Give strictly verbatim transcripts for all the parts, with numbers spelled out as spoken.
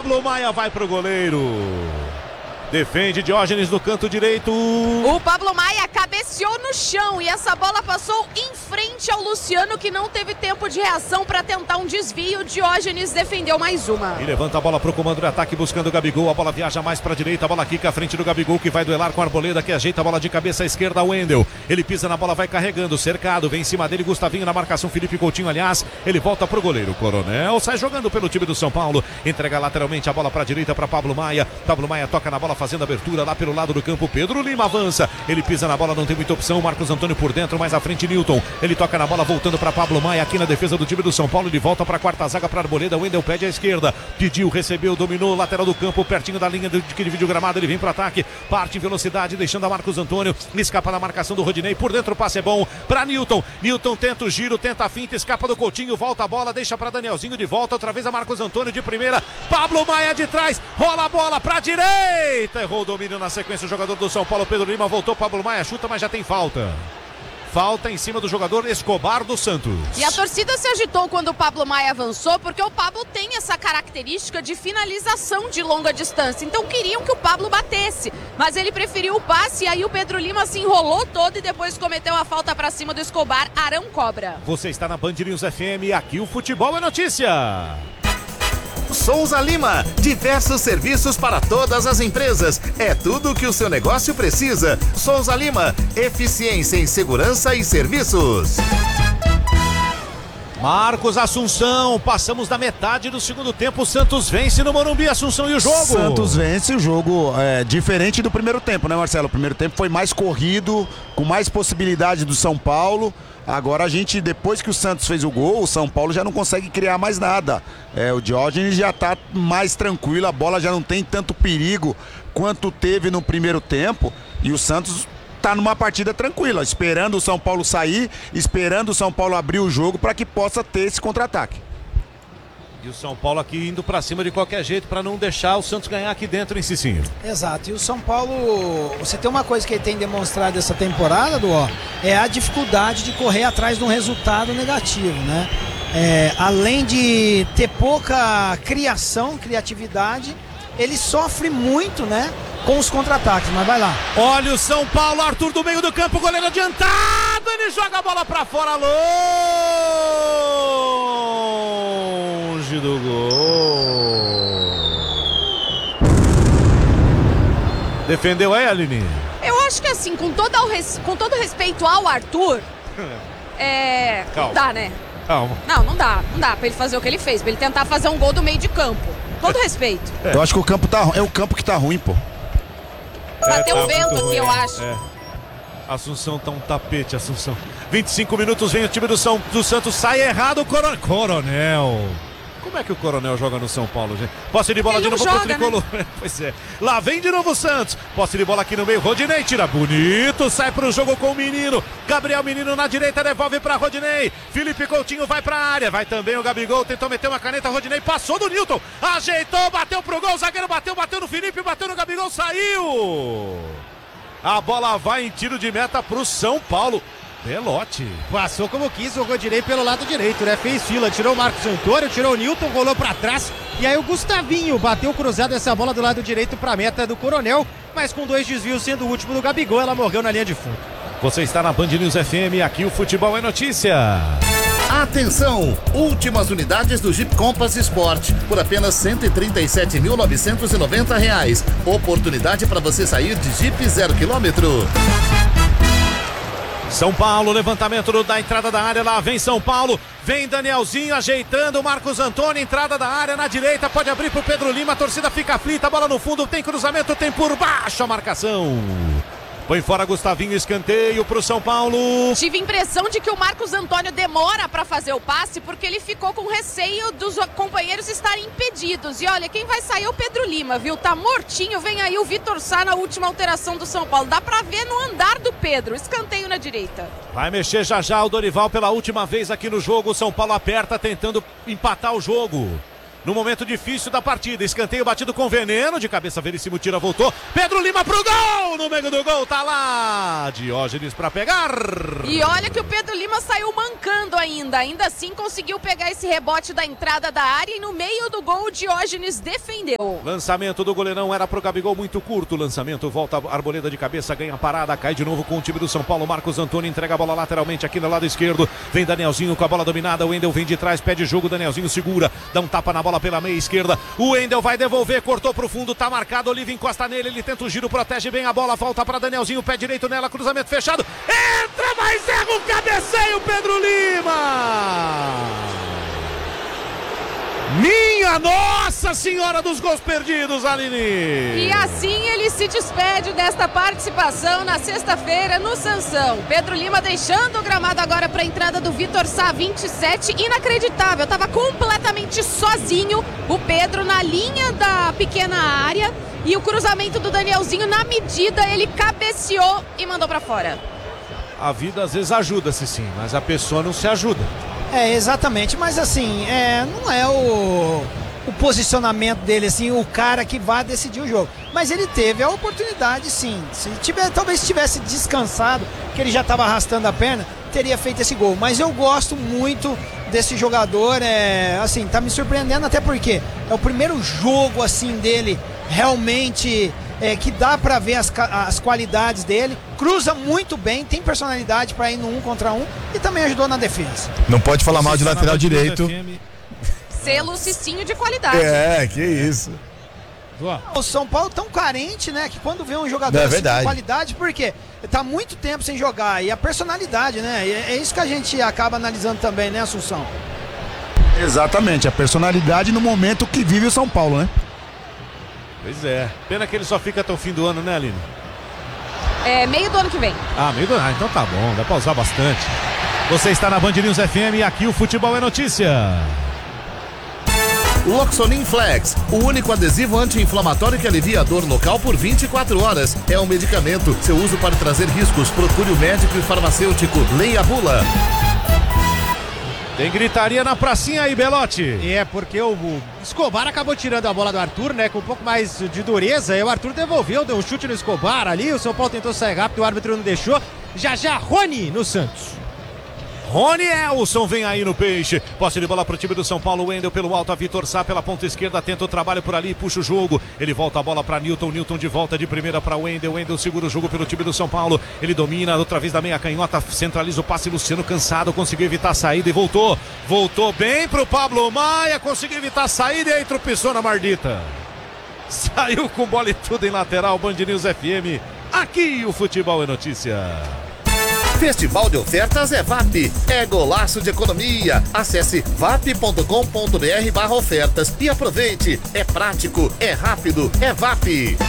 Pablo Maia vai pro goleiro. Defende Diógenes no canto direito. O Pablo Maia cabeceou no chão e essa bola passou em frente ao Luciano, que não teve tempo de reação para tentar um desvio. Diógenes defendeu mais uma. E levanta a bola pro comando de ataque buscando o Gabigol. A bola viaja mais pra direita, a bola quica à frente do Gabigol, que vai duelar com a Arboleda, que ajeita a bola de cabeça à esquerda. O Wendel, ele pisa na bola, vai carregando, cercado, vem em cima dele Gustavinho na marcação, Felipe Coutinho, aliás, ele volta pro goleiro. Coronel sai jogando pelo time do São Paulo, entrega lateralmente a bola pra direita para Pablo Maia. Pablo Maia toca na bola, fazendo abertura lá pelo lado do campo. Pedro Lima avança, ele pisa na bola, não tem muita opção. Marcos Antônio por dentro, mais à frente Newton, ele toca na bola, voltando para Pablo Maia aqui na defesa do time do São Paulo. Ele volta para a quarta zaga, para Arboleda. Wendel pede à esquerda, pediu, recebeu, dominou, lateral do campo, pertinho da linha de que divide o gramado. Ele vem para ataque, parte em velocidade, deixando a Marcos Antônio, escapa da marcação do Rodinei. Por dentro o passe é bom para Newton. Newton tenta o giro, tenta a finta, escapa do Coutinho, volta a bola, deixa para Danielzinho de volta, outra vez a Marcos Antônio de primeira. Pablo Maia de trás, rola a bola para direita, errou o domínio na sequência o jogador do São Paulo. Pedro Lima voltou, Pablo Maia chuta, mas já tem falta. Falta em cima do jogador Escobar do Santos. E a torcida se agitou quando o Pablo Maia avançou, porque o Pablo tem essa característica de finalização de longa distância. Então queriam que o Pablo batesse, mas ele preferiu o passe, e aí o Pedro Lima se enrolou todo e depois cometeu a falta para cima do Escobar. Arão cobra. Você está na Band News F M, aqui o futebol é notícia. Souza Lima, diversos serviços para todas as empresas. É tudo o que o seu negócio precisa. Souza Lima, eficiência em segurança e serviços. Marcos Assunção, passamos da metade do segundo tempo. O Santos vence no Morumbi. Assunção, e o jogo? Santos vence o jogo, é, diferente do primeiro tempo, né, Marcelo? O primeiro tempo foi mais corrido, com mais possibilidade do São Paulo. Agora a gente, depois que o Santos fez o gol, o São Paulo já não consegue criar mais nada. É, o Diógenes já está mais tranquilo, a bola já não tem tanto perigo quanto teve no primeiro tempo. E o Santos está numa partida tranquila, esperando o São Paulo sair, esperando o São Paulo abrir o jogo para que possa ter esse contra-ataque. E o São Paulo aqui indo pra cima de qualquer jeito para não deixar o Santos ganhar aqui dentro em Cicinho. Exato, e o São Paulo, você tem uma coisa que ele tem demonstrado essa temporada, do ó, é a dificuldade de correr atrás de um resultado negativo, né? É, além de ter pouca criação, criatividade, ele sofre muito, né, com os contra-ataques, mas vai lá. Olha o São Paulo, Arthur do meio do campo, goleiro adiantado, ele joga a bola pra fora, longe do gol. Defendeu aí, Aline? Eu acho que assim, com todo, o res... com todo respeito ao Arthur, é... Calma. não dá, né? Calma. Não, não dá, não dá pra ele fazer o que ele fez, pra ele tentar fazer um gol do meio de campo. Todo respeito. É. Eu acho que o campo tá, é o campo que tá ruim, pô. Bateu É, tá o vento muito aqui, ruim, eu acho. É. Assunção tá um tapete, Assunção. vinte e cinco minutos, vem o time do, São, do Santos, sai errado o Coronel. Coronel. Como é que o Coronel joga no São Paulo, gente? Posse de bola Ele de não novo pro joga, tricolor. Né? Pois é. Lá vem de novo o Santos. Posse de bola aqui no meio. Rodinei tira bonito. Sai pro jogo com o Menino. Gabriel Menino na direita. Devolve pra Rodinei. Felipe Coutinho vai pra área. Vai também o Gabigol. Tentou meter uma caneta. Rodinei passou do Newton. Ajeitou. Bateu pro gol. O zagueiro bateu. Bateu no Felipe. Bateu no Gabigol. Saiu. A bola vai em tiro de meta pro São Paulo. Belotti. Passou como quis, o Rodinei pelo lado direito, né? Fez fila, tirou o Marcos Antônio, tirou o Newton, rolou pra trás. E aí o Gustavinho bateu cruzado essa bola do lado direito pra meta do Coronel, mas com dois desvios, sendo o último do Gabigol, ela morreu na linha de fundo. Você está na Band News F M, aqui o futebol é notícia. Atenção! Últimas unidades do Jeep Compass Sport por apenas cento e trinta e sete mil novecentos e noventa reais. Oportunidade para você sair de Jeep zero quilômetro. São Paulo, levantamento da entrada da área, lá vem São Paulo, vem Danielzinho ajeitando, Marcos Antônio, entrada da área na direita, pode abrir pro Pedro Lima, a torcida fica aflita, bola no fundo, tem cruzamento, tem por baixo a marcação. Põe fora Gustavinho, escanteio pro São Paulo. Tive a impressão de que o Marcos Antônio demora para fazer o passe porque ele ficou com receio dos companheiros estarem impedidos. E olha, quem vai sair é o Pedro Lima, viu? Tá mortinho, vem aí o Vitor Sá na última alteração do São Paulo. Dá pra ver no andar do Pedro, escanteio na direita. Vai mexer já já o Dorival pela última vez aqui no jogo. O São Paulo aperta tentando empatar o jogo. no momento difícil da partida. Escanteio batido com veneno, de cabeça Veríssimo tira, voltou. Pedro Lima pro gol, no meio do gol tá lá Diógenes pra pegar. E olha que o Pedro Lima saiu mancando ainda, ainda assim conseguiu pegar esse rebote da entrada da área e no meio do gol o Diógenes defendeu. Lançamento do goleirão era pro Gabigol, muito curto o lançamento, volta a Arboleda de cabeça, ganha a parada, cai de novo com o time do São Paulo. Marcos Antônio entrega a bola lateralmente aqui no lado esquerdo, vem Danielzinho com a bola dominada, o Wendel vem de trás, pede jogo, Danielzinho segura, dá um tapa na bola pela meia esquerda, o Wendel vai devolver, cortou pro fundo, tá marcado, Olívio encosta nele, ele tenta o giro, protege bem a bola, volta para Danielzinho, pé direito nela, cruzamento fechado, entra, mas erra o cabeceio, Pedro Lima! Minha Nossa Senhora dos gols perdidos, Aline! E assim ele se despede desta participação na sexta-feira no Sansão. Pedro Lima deixando o gramado agora para a entrada do Vitor Sá, vinte e sete. Inacreditável, estava completamente sozinho o Pedro na linha da pequena área. E o cruzamento do Danielzinho, na medida, ele cabeceou e mandou para fora. A vida às vezes ajuda-se sim, mas a pessoa não se ajuda. É, exatamente, mas assim, é, não é o, o posicionamento dele, assim, o cara que vai decidir o jogo. Mas ele teve a oportunidade, sim. Se tiver, talvez tivesse descansado, que ele já estava arrastando a perna, teria feito esse gol. Mas eu gosto muito desse jogador, é, assim, tá me surpreendendo até porque é o primeiro jogo, assim, dele realmente... É, que dá pra ver as, as qualidades dele, cruza muito bem, tem personalidade pra ir no um contra um e também ajudou na defesa. Não pode falar mal de lateral direito. Selo Cicinho de qualidade. É, que isso. O São Paulo tão carente, né, que quando vê um jogador é assim verdade. de qualidade, porque tá muito tempo sem jogar, e a personalidade, né, é, é isso que a gente acaba analisando também, né, Assunção? Exatamente, a personalidade no momento que vive o São Paulo, né? Pois é. Pena que ele só fica até o fim do ano, né, Aline? É, meio do ano que vem. Ah, meio do ano. Ah, então tá bom, dá pra usar bastante. Você está na Band News F M e aqui o Futebol é Notícia. Loxonin Flex, o único adesivo anti-inflamatório que alivia a dor local por vinte e quatro horas. É um medicamento. Seu uso pode trazer riscos. Procure o médico e farmacêutico. Leia a bula. Tem gritaria na pracinha aí, Belotti. É, porque o, o Escobar acabou tirando a bola do Arthur, né, com um pouco mais de dureza, e o Arthur devolveu, deu um chute no Escobar ali, o São Paulo tentou sair rápido, o árbitro não deixou. Já já, Rony no Santos. Rony Elson vem aí no peixe. Posse de bola pro time do São Paulo. Wendel pelo alto, a Vitor Sá pela ponta esquerda. Tenta o trabalho por ali, puxa o jogo. Ele volta a bola para Newton. Newton de volta de primeira para Wendel. Wendel segura o jogo pelo time do São Paulo. Ele domina outra vez da meia canhota. Centraliza o passe. Luciano cansado. Conseguiu evitar a saída e voltou. Voltou bem pro Pablo Maia. Conseguiu evitar a saída e aí tropeçou na Mardita. Saiu com bola e tudo em lateral. Band News F M. Aqui o Futebol é Notícia. Festival de ofertas é V A P, é golaço de economia. Acesse vap ponto com ponto br barra ofertas e aproveite. É prático, é rápido, é V A P.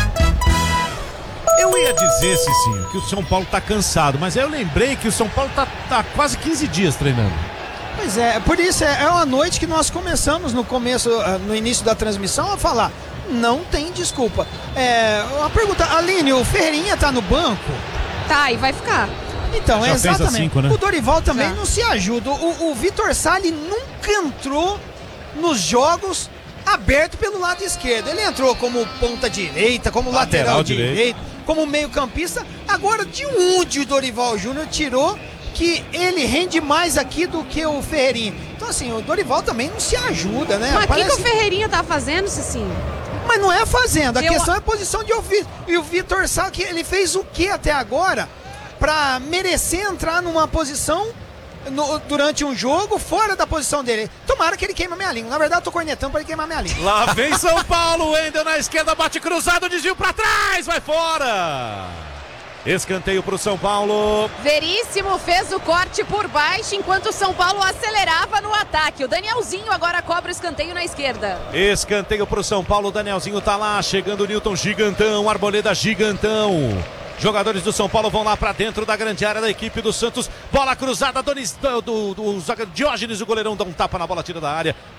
Eu ia dizer, Cicinho, que o São Paulo tá cansado, mas aí eu lembrei que o São Paulo tá, tá quase quinze dias treinando. Pois é, por isso é, é uma noite que nós começamos no começo, no início da transmissão a falar, não tem desculpa. É, uma pergunta, Aline, o Ferreirinha tá no banco? Tá, e vai ficar. Então, Já exatamente. Cinco, né? O Dorival também Já. não se ajuda. O, o Vitor Sá nunca entrou nos jogos aberto pelo lado esquerdo. Ele entrou como ponta direita, como lateral, Lateral direito, direito. como meio campista. Agora, de onde o Dorival Júnior tirou que ele rende mais aqui do que o Ferreirinha? Então, assim, o Dorival também não se ajuda, né? Mas o Parece... que, que o Ferreirinha tá fazendo, Cicinho? Mas não é fazendo, a Eu- questão é a posição de ouvido. E o Vitor Sá, que ele fez o que até agora pra merecer entrar numa posição no- durante um jogo fora da posição dele? Tomara que ele queima minha língua. Na verdade, eu tô cornetando pra ele queimar minha língua. Lá vem São Paulo, Wendel na esquerda, bate cruzado, desvio pra trás, vai fora. Escanteio pro São Paulo. Veríssimo fez o corte por baixo enquanto o São Paulo acelerava no ataque. O Danielzinho agora cobra o escanteio na esquerda. Escanteio pro São Paulo, Danielzinho tá lá, chegando o Newton gigantão, Arboleda gigantão. Jogadores do São Paulo vão lá pra dentro da grande área da equipe do Santos. Bola cruzada, Donis, do, do, do, do Diógenes, o goleirão dá um tapa na bola, tira da área.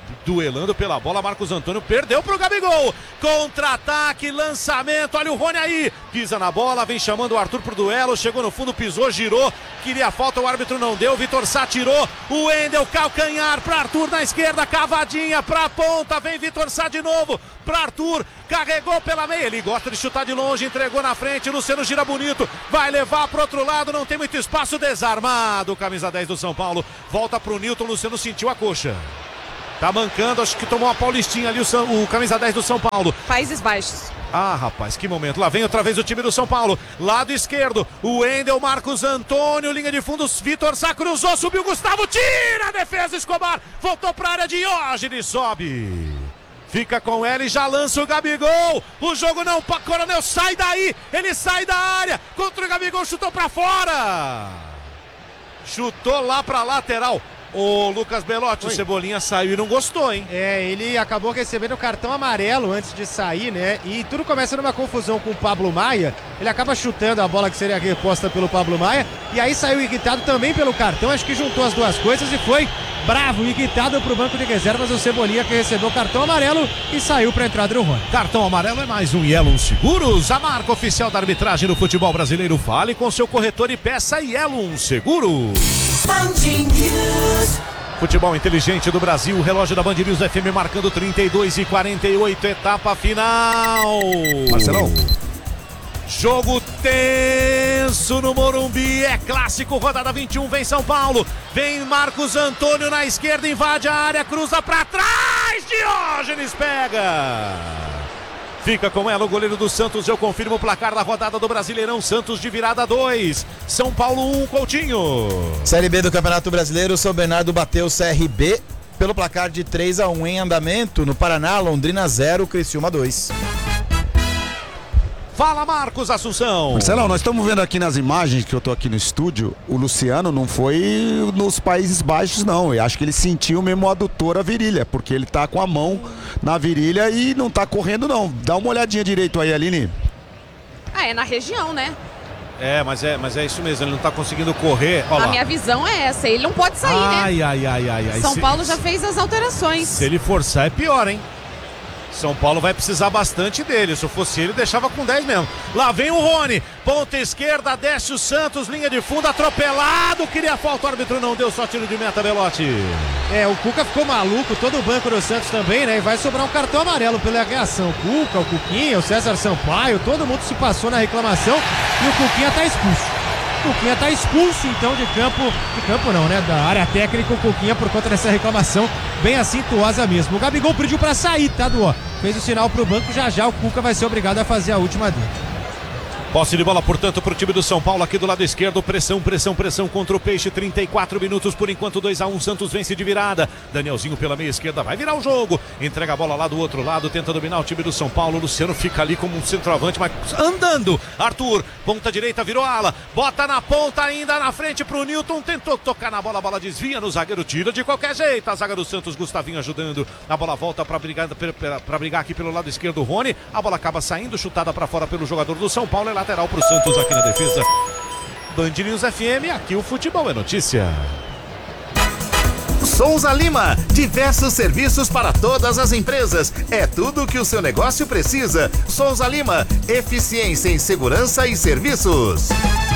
duelando pela bola, Marcos Antônio perdeu pro Gabigol, contra-ataque, lançamento, olha o Rony aí, pisa na bola, vem chamando o Arthur pro duelo, chegou no fundo, pisou, girou, queria falta, o árbitro não deu, Vitor Sá tirou, o Wendel, calcanhar pra Arthur na esquerda, cavadinha pra ponta, vem Vitor Sá de novo, pra Arthur, carregou pela meia, ele gosta de chutar de longe, entregou na frente, Luciano gira bonito, vai levar pro outro lado, não tem muito espaço, desarmado, camisa dez do São Paulo, volta pro Nilton, Luciano sentiu a coxa. Tá mancando, acho que tomou uma paulistinha ali o, São, o camisa dez do São Paulo. Países Baixos. Ah, rapaz, que momento. Lá vem outra vez o time do São Paulo. Lado esquerdo, o Wendel, Marcos Antônio, linha de fundo, Vitor Sá cruzou, subiu Gustavo, tira a defesa, Escobar, voltou pra área, Diógenes sobe. Fica com ela e já lança o Gabigol. O jogo não, Coronel sai daí, ele sai da área, contra o Gabigol, chutou pra fora. Chutou lá pra lateral. Ô Lucas Belotti, Oi. O Cebolinha saiu e não gostou, hein? É, ele acabou recebendo o cartão amarelo antes de sair, né? E tudo começa numa confusão com o Pablo Maia. Ele acaba chutando a bola que seria reposta pelo Pablo Maia. E aí saiu irritado também pelo cartão. Acho que juntou as duas coisas e foi bravo, irritado pro banco de reservas. O Cebolinha que recebeu o cartão amarelo e saiu pra entrada do Rony. Cartão amarelo é mais um Yellow Seguros, a marca oficial da arbitragem no futebol brasileiro. Fale com seu corretor e peça Yellow Seguros. Futebol inteligente do Brasil, o relógio da Band News F M marcando trinta e dois e quarenta e oito, etapa final. Marcelão. Jogo tenso no Morumbi, é clássico, rodada vinte e um, vem São Paulo, vem Marcos Antônio na esquerda, invade a área, cruza pra trás, Diógenes pega. Fica com ela o goleiro do Santos, eu confirmo o placar da rodada do Brasileirão, Santos de virada dois, São Paulo um, Coutinho. Série B do Campeonato Brasileiro, São Bernardo bateu o C R B pelo placar de três a um em andamento. No Paraná, Londrina zero, Criciúma dois. Fala, Marcos Assunção. Marcelão, nós estamos vendo aqui nas imagens que eu tô aqui no estúdio, o Luciano não foi nos Países Baixos, não. Eu acho que ele sentiu mesmo o adutor a virilha, porque ele tá com a mão na virilha e não tá correndo, não. Dá uma olhadinha direito aí, Aline. Ah, é na região, né? É, mas é, mas é isso mesmo, ele não tá conseguindo correr. Olha a lá. minha visão é essa, ele não pode sair, ai, né? Ai, ai, ai, ai. São se, Paulo já fez as alterações. Se ele forçar é pior, hein? São Paulo vai precisar bastante dele. Se eu fosse ele, deixava com dez mesmo. Lá vem o Rony, ponta esquerda, desce o Santos, linha de fundo, atropelado. Queria falta, o árbitro não deu, só tiro de meta, Belotti. É, o Cuca ficou maluco, todo o banco do Santos também, né? E vai sobrar um cartão amarelo pela reação. O Cuca, o Cuquinha, o César Sampaio, todo mundo se passou na reclamação e o Cuquinha tá expulso. O Cuquinha tá expulso então de campo, de campo não, né? Da área técnica, o Cuquinha por conta dessa reclamação bem acintuosa mesmo. O Gabigol pediu pra sair, tá, Duó? Fez o sinal pro banco, já já o Cuca vai ser obrigado a fazer a última dele. Posse de bola, portanto, para o time do São Paulo aqui do lado esquerdo. Pressão, pressão, pressão contra o Peixe. trinta e quatro minutos por enquanto, dois a um. Santos vence de virada. Danielzinho pela meia esquerda vai virar o jogo. Entrega a bola lá do outro lado, tenta dominar o time do São Paulo. Luciano fica ali como um centroavante, mas andando. Arthur, ponta direita, virou ala. Bota na ponta ainda na frente para o Nilton. Tentou tocar na bola, a bola desvia no zagueiro, tira de qualquer jeito. A zaga do Santos, Gustavinho ajudando. A bola volta para brigar, para brigar aqui pelo lado esquerdo, Rony. A bola acaba saindo, chutada para fora pelo jogador do São Paulo. É lateral para o Santos aqui na defesa. Band News F M, aqui o futebol é notícia. Souza Lima, diversos serviços para todas as empresas. É tudo o que o seu negócio precisa. Souza Lima, eficiência em segurança e serviços.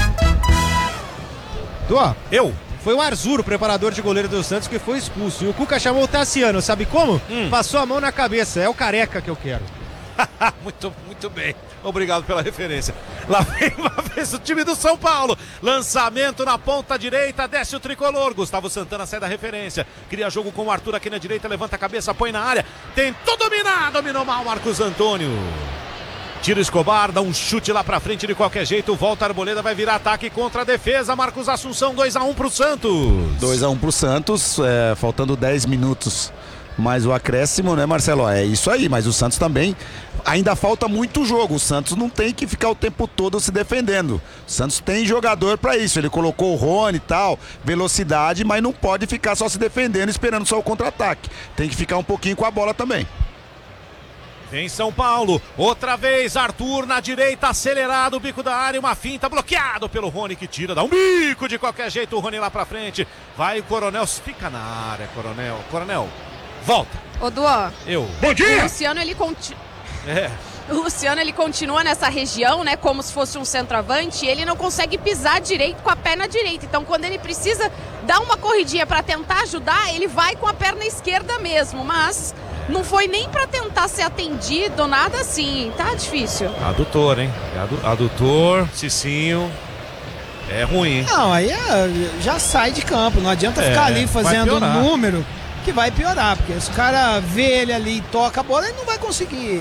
Duó, eu. Foi o Arzuro, preparador de goleiro do Santos, que foi expulso. E o Cuca chamou o Tassiano, sabe como? Hum. Passou a mão na cabeça. É o Careca que eu quero. muito, muito bem. Obrigado pela referência. Lá vem uma vez o time do São Paulo. Lançamento na ponta direita, desce o tricolor. Gustavo Santana sai da referência. Cria jogo com o Arthur aqui na direita, levanta a cabeça, põe na área. Tentou dominar, dominou mal Marcos Antônio. Tira Escobar, dá um chute lá pra frente de qualquer jeito. Volta a Arboleda, vai virar ataque contra a defesa. Marcos Assunção, dois a um pro Santos. dois a um pro Santos, é, faltando dez minutos. Mas o acréscimo, né, Marcelo? É isso aí, mas o Santos também ainda falta muito jogo. O Santos não tem que ficar o tempo todo se defendendo. O Santos tem jogador pra isso. Ele colocou o Rony e tal, velocidade, mas não pode ficar só se defendendo, esperando só o contra-ataque. Tem que ficar um pouquinho com a bola também. Vem São Paulo, outra vez Arthur na direita, acelerado, bico da área, uma finta, bloqueado pelo Rony que tira, dá um bico de qualquer jeito, o Rony lá pra frente. Vai o Coronel, fica na área, Coronel. Coronel, volta. Ô, Duó. Eu. Bom dia! O Luciano, ele continua... É. O Luciano, ele continua nessa região, né, como se fosse um centroavante, e ele não consegue pisar direito com a perna direita. Então, quando ele precisa dar uma corridinha para tentar ajudar, ele vai com a perna esquerda mesmo, mas não foi nem para tentar ser atendido, nada assim. Tá difícil. Adutor, hein? É adutor, Cicinho. É ruim, hein? Não, aí é, já sai de campo. Não adianta É, ficar ali vai fazendo piorar. número que vai piorar, porque se o cara vê ele ali e toca a bola, ele não vai conseguir.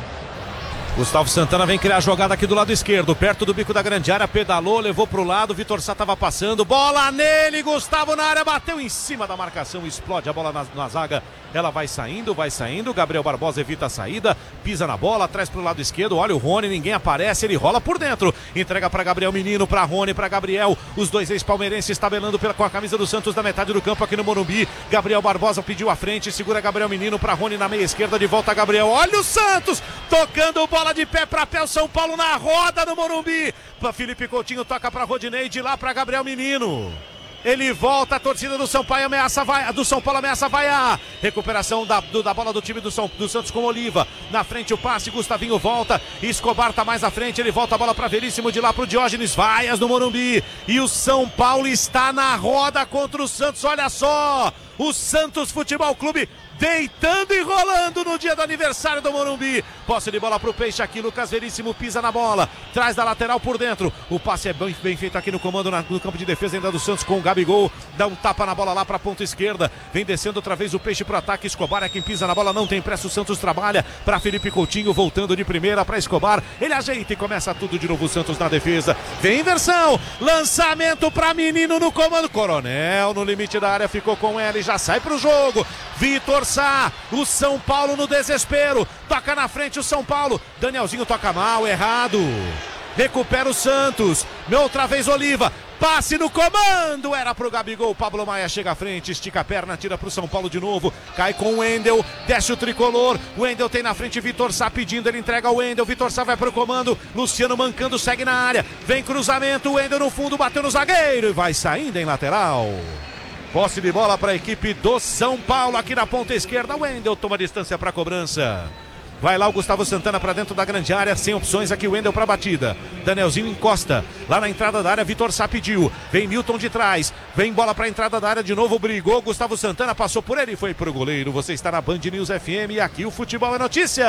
Gustavo Santana vem criar a jogada aqui do lado esquerdo, perto do bico da grande área, pedalou, levou pro lado, Vitor Sá tava passando, bola nele, Gustavo na área, bateu em cima da marcação, explode a bola na, na zaga, ela vai saindo, vai saindo, Gabriel Barbosa evita a saída, pisa na bola, traz pro lado esquerdo, olha o Rony, ninguém aparece, ele rola por dentro, entrega pra Gabriel Menino, pra Rony, pra Gabriel, os dois ex-palmeirenses tabelando pela, com a camisa do Santos da metade do campo aqui no Morumbi, Gabriel Barbosa pediu a frente, segura Gabriel Menino pra Rony na meia esquerda, de volta Gabriel, olha o Santos, tocando bola de pé pra pé, o São Paulo na roda no Morumbi, pra Felipe Coutinho, toca pra Rodinei, de lá pra Gabriel Menino. Ele volta, a torcida do São Paulo ameaça vai, do São Paulo ameaça vaiar. Recuperação da, do, da bola do time do, São, do Santos com Oliva. Na frente o passe, Gustavinho volta. Escobar tá mais à frente, ele volta a bola para Veríssimo, de lá pro Diógenes Vaias no Morumbi. E o São Paulo está na roda contra o Santos, olha só. O Santos Futebol Clube deitando e rolando no dia do aniversário do Morumbi. Posse de bola pro Peixe aqui, Lucas Veríssimo pisa na bola, traz da lateral por dentro. O passe é bem, bem feito aqui no comando, na, no campo de defesa ainda do Santos com o Gabigol. Dá um tapa na bola lá pra ponta esquerda. Vem descendo outra vez o Peixe pro ataque. Escobar é quem pisa na bola, não tem pressa. O Santos trabalha pra Felipe Coutinho, voltando de primeira pra Escobar. Ele ajeita e começa tudo de novo o Santos na defesa. Vem inversão, lançamento pra Menino no comando. Coronel no limite da área, ficou com ele, já sai pro jogo. Vitor Sá, o São Paulo no desespero, toca na frente o São Paulo, Danielzinho toca mal, errado, recupera o Santos, outra vez Oliva, passe no comando, era pro Gabigol, Pablo Maia chega à frente, estica a perna, tira pro São Paulo de novo, cai com o Wendel, desce o tricolor, o Wendel tem na frente Vitor Sá pedindo, ele entrega o Wendel, Vitor Sá vai pro comando, Luciano mancando, segue na área, vem cruzamento, o Wendel no fundo, bateu no zagueiro e vai saindo em lateral. Posse de bola para a equipe do São Paulo aqui na ponta esquerda. O Wendel toma distância para a cobrança. Vai lá o Gustavo Santana para dentro da grande área, sem opções aqui o Wendel para batida. Danielzinho encosta, lá na entrada da área, Vitor Sá pediu. Vem Milton de trás, vem bola para a entrada da área de novo, brigou, Gustavo Santana passou por ele e foi pro goleiro. Você está na Band News F M e aqui o futebol é notícia.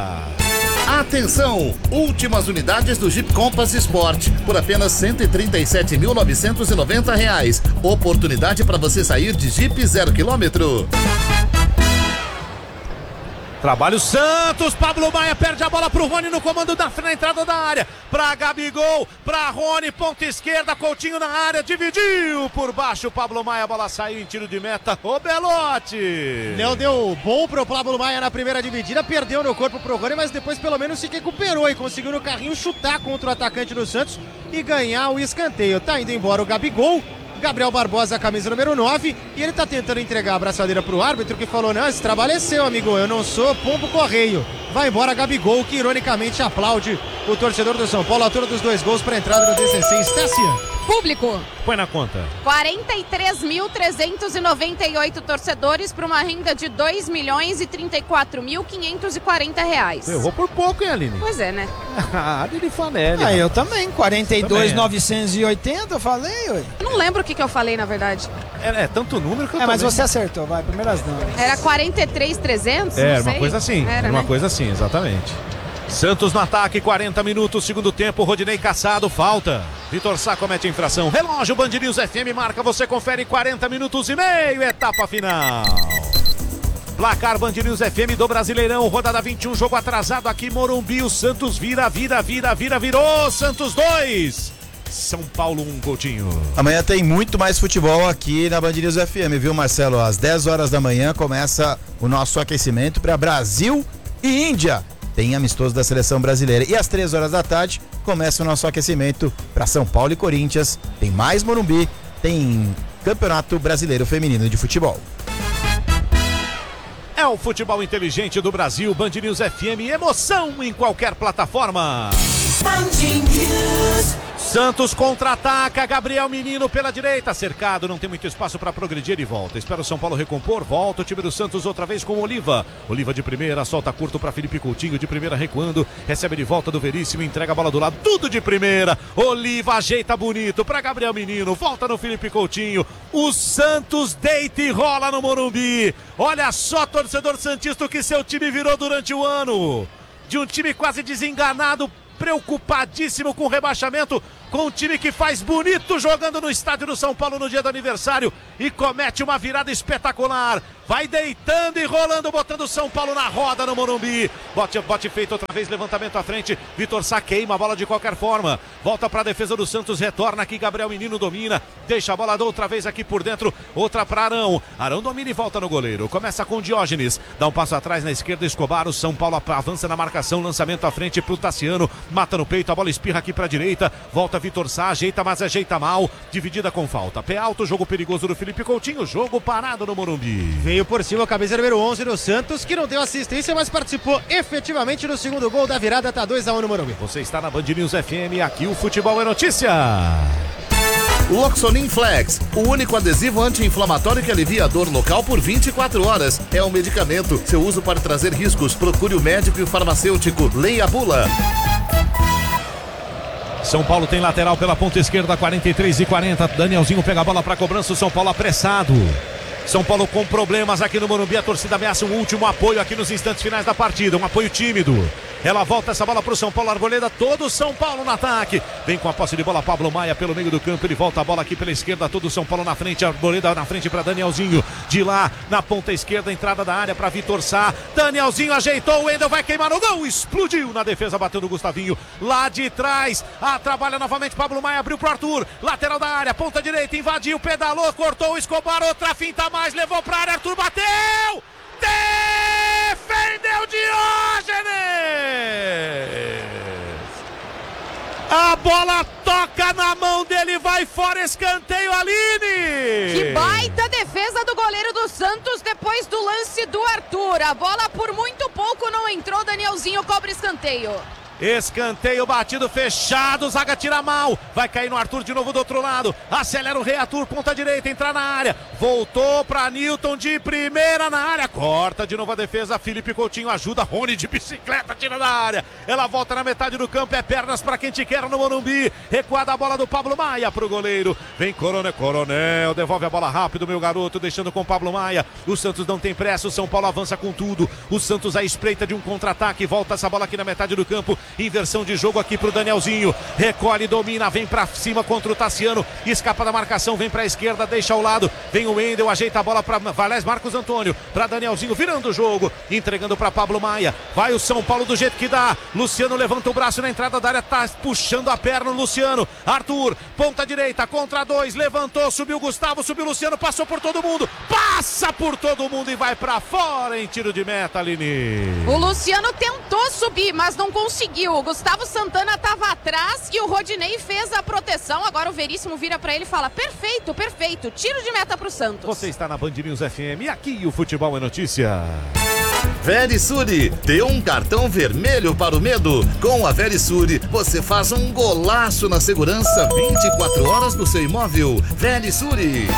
Atenção! Últimas unidades do Jeep Compass Sport por apenas cento e trinta e sete mil novecentos e noventa reais. Oportunidade para você sair de Jeep zero quilômetro. Trabalha o Santos, Pablo Maia perde a bola pro Rony no comando da na entrada da área, pra Gabigol, pra Rony, ponta esquerda, Coutinho na área, dividiu por baixo, Pablo Maia, a bola saiu em tiro de meta, o Belotti. Não deu bom pro Pablo Maia na primeira dividida, perdeu no corpo pro Rony, mas depois pelo menos se recuperou e conseguiu no carrinho chutar contra o atacante do Santos e ganhar o escanteio. Tá indo embora o Gabigol, Gabriel Barbosa, camisa número nove, e ele tá tentando entregar a abraçadeira pro árbitro, que falou: não, esse trabalho é seu, amigo, eu não sou pombo correio. Vai embora Gabigol, que ironicamente aplaude o torcedor do São Paulo, a altura dos dois gols para a entrada do dezesseis. Tessia. Público. Põe na conta. quarenta e três mil trezentos e noventa e oito torcedores para uma renda de dois milhões e trinta e quatro mil quinhentos e quarenta reais. Eu vou por pouco, hein, Aline? Pois é, né? Ah, de Fanelli. Ah, eu também, quarenta e dois mil novecentos e oitenta, eu falei, ué. Eu não lembro o que, que eu falei, na verdade. É, é tanto número que eu É, mas também. você acertou, vai, primeiras damas. Era quarenta e três mil e trezentos? É, não uma sei. coisa assim, Era, uma né? coisa assim, exatamente. Santos no ataque, quarenta minutos, segundo tempo, Rodinei caçado, falta. Vitor Sá comete infração. Relógio Band News F M marca, você confere quarenta minutos e meio, etapa final. Placar Band News F M do Brasileirão, rodada vinte e um, jogo atrasado aqui, Morumbi, o Santos vira, vira, vira, vira, virou, Santos dois. São Paulo um, Coutinho. Amanhã tem muito mais futebol aqui na Band News F M, viu, Marcelo? Às dez horas da manhã começa o nosso aquecimento para Brasil e Índia. Tem amistoso da seleção brasileira. E às três horas da tarde começa o nosso aquecimento para São Paulo e Corinthians. Tem mais Morumbi, tem Campeonato Brasileiro Feminino de Futebol. É o futebol inteligente do Brasil, Band News F M, emoção em qualquer plataforma. Band News. Santos contra-ataca, Gabriel Menino pela direita, cercado, não tem muito espaço para progredir e volta. Espera o São Paulo recompor, volta o time do Santos outra vez com Oliva. Oliva de primeira, solta curto para Felipe Coutinho, de primeira recuando, recebe de volta do Veríssimo, entrega a bola do lado, tudo de primeira. Oliva ajeita bonito para Gabriel Menino, volta no Felipe Coutinho. O Santos deita e rola no Morumbi. Olha só, torcedor santista, o que seu time virou durante o ano. De um time quase desenganado, preocupadíssimo com o rebaixamento, com um time que faz bonito jogando no estádio do São Paulo no dia do aniversário e comete uma virada espetacular. Vai deitando e rolando, botando o São Paulo na roda no Morumbi. Bote, bote feito outra vez, levantamento à frente. Vitor Sá queima a bola de qualquer forma. Volta para a defesa do Santos, retorna aqui. Gabriel Menino domina, deixa a bola outra vez aqui por dentro. Outra para Arão. Arão domina e volta no goleiro. Começa com Diógenes. Dá um passo atrás na esquerda, Escobar. O São Paulo avança na marcação. Lançamento à frente pro Tassiano. Mata no peito, a bola espirra aqui para a direita. Volta Vitor Sá, ajeita, mas ajeita mal. Dividida com falta. Pé alto, jogo perigoso do Felipe Coutinho. Jogo parado no Morumbi. Veio por cima a cabeça número onze do Santos, que não deu assistência, mas participou efetivamente no segundo gol da virada. Tá dois a um no Morumbi. Você está na Band News F M, aqui o futebol é notícia. Loxonin Flex, o único adesivo anti-inflamatório que alivia a dor local por vinte e quatro horas. É um medicamento. Seu uso pode trazer riscos. Procure o médico e o farmacêutico. Leia a bula. São Paulo tem lateral pela ponta esquerda, quarenta e três e quarenta. Danielzinho pega a bola para cobrança. O São Paulo apressado. São Paulo com problemas aqui no Morumbi. A torcida ameaça um último apoio aqui nos instantes finais da partida. Um apoio tímido. Ela volta essa bola para o São Paulo. Arboleda, todo o São Paulo no ataque. Vem com a posse de bola Pablo Maia pelo meio do campo. Ele volta a bola aqui pela esquerda. Todo o São Paulo na frente. Arboleda na frente para Danielzinho. De lá, na ponta esquerda, entrada da área para Vitor Sá. Danielzinho ajeitou. O Wendel vai queimar no gol. Explodiu na defesa, bateu no Gustavinho. Lá de trás. Ah, trabalha novamente Pablo Maia. Abriu para Arthur. Lateral da área. Ponta direita. Invadiu. Pedalou. Cortou o Escobar. Outra finta mais. Levou para a área. Arthur bateu. Defendeu Diógenes! A bola toca na mão dele, vai fora, escanteio, Aline! Que baita defesa do goleiro do Santos depois do lance do Arthur. A bola por muito pouco não entrou, Danielzinho cobra escanteio. Escanteio batido, fechado, zaga tira mal, vai cair no Arthur de novo do outro lado, acelera o Rei Arthur, ponta direita, entrar na área, voltou para Newton de primeira na área, corta de novo a defesa, Felipe Coutinho ajuda, Rony de bicicleta, tira da área, ela volta na metade do campo, é pernas para quem te quer no Morumbi, recuada a bola do Pablo Maia pro goleiro, vem Coronel, Coronel, devolve a bola rápido, meu garoto, deixando com Pablo Maia, o Santos não tem pressa, o São Paulo avança com tudo, o Santos à espreita de um contra-ataque, volta essa bola aqui na metade do campo, inversão de jogo aqui pro Danielzinho, recolhe, domina, vem pra cima contra o Tassiano, escapa da marcação, vem pra esquerda, deixa ao lado, vem o Wendel, ajeita a bola pra Valés Marcos Antônio, pra Danielzinho, virando o jogo, entregando pra Pablo Maia, vai o São Paulo do jeito que dá, Luciano levanta o braço na entrada da área, tá puxando a perna o Luciano, Arthur, ponta direita, contra dois, levantou, subiu Gustavo, subiu Luciano, passou por todo mundo, passa por todo mundo e vai pra fora em tiro de meta, Aline. O Luciano tentou subir, mas não conseguiu. O Gustavo Santana estava atrás e o Rodinei fez a proteção. Agora o Veríssimo vira para ele e fala: perfeito, perfeito, tiro de meta pro Santos. Você está na Band News F M e aqui o futebol é notícia. Verisure, dê um cartão vermelho para o medo. Com a Verisure, você faz um golaço na segurança vinte e quatro horas do seu imóvel. Verisure.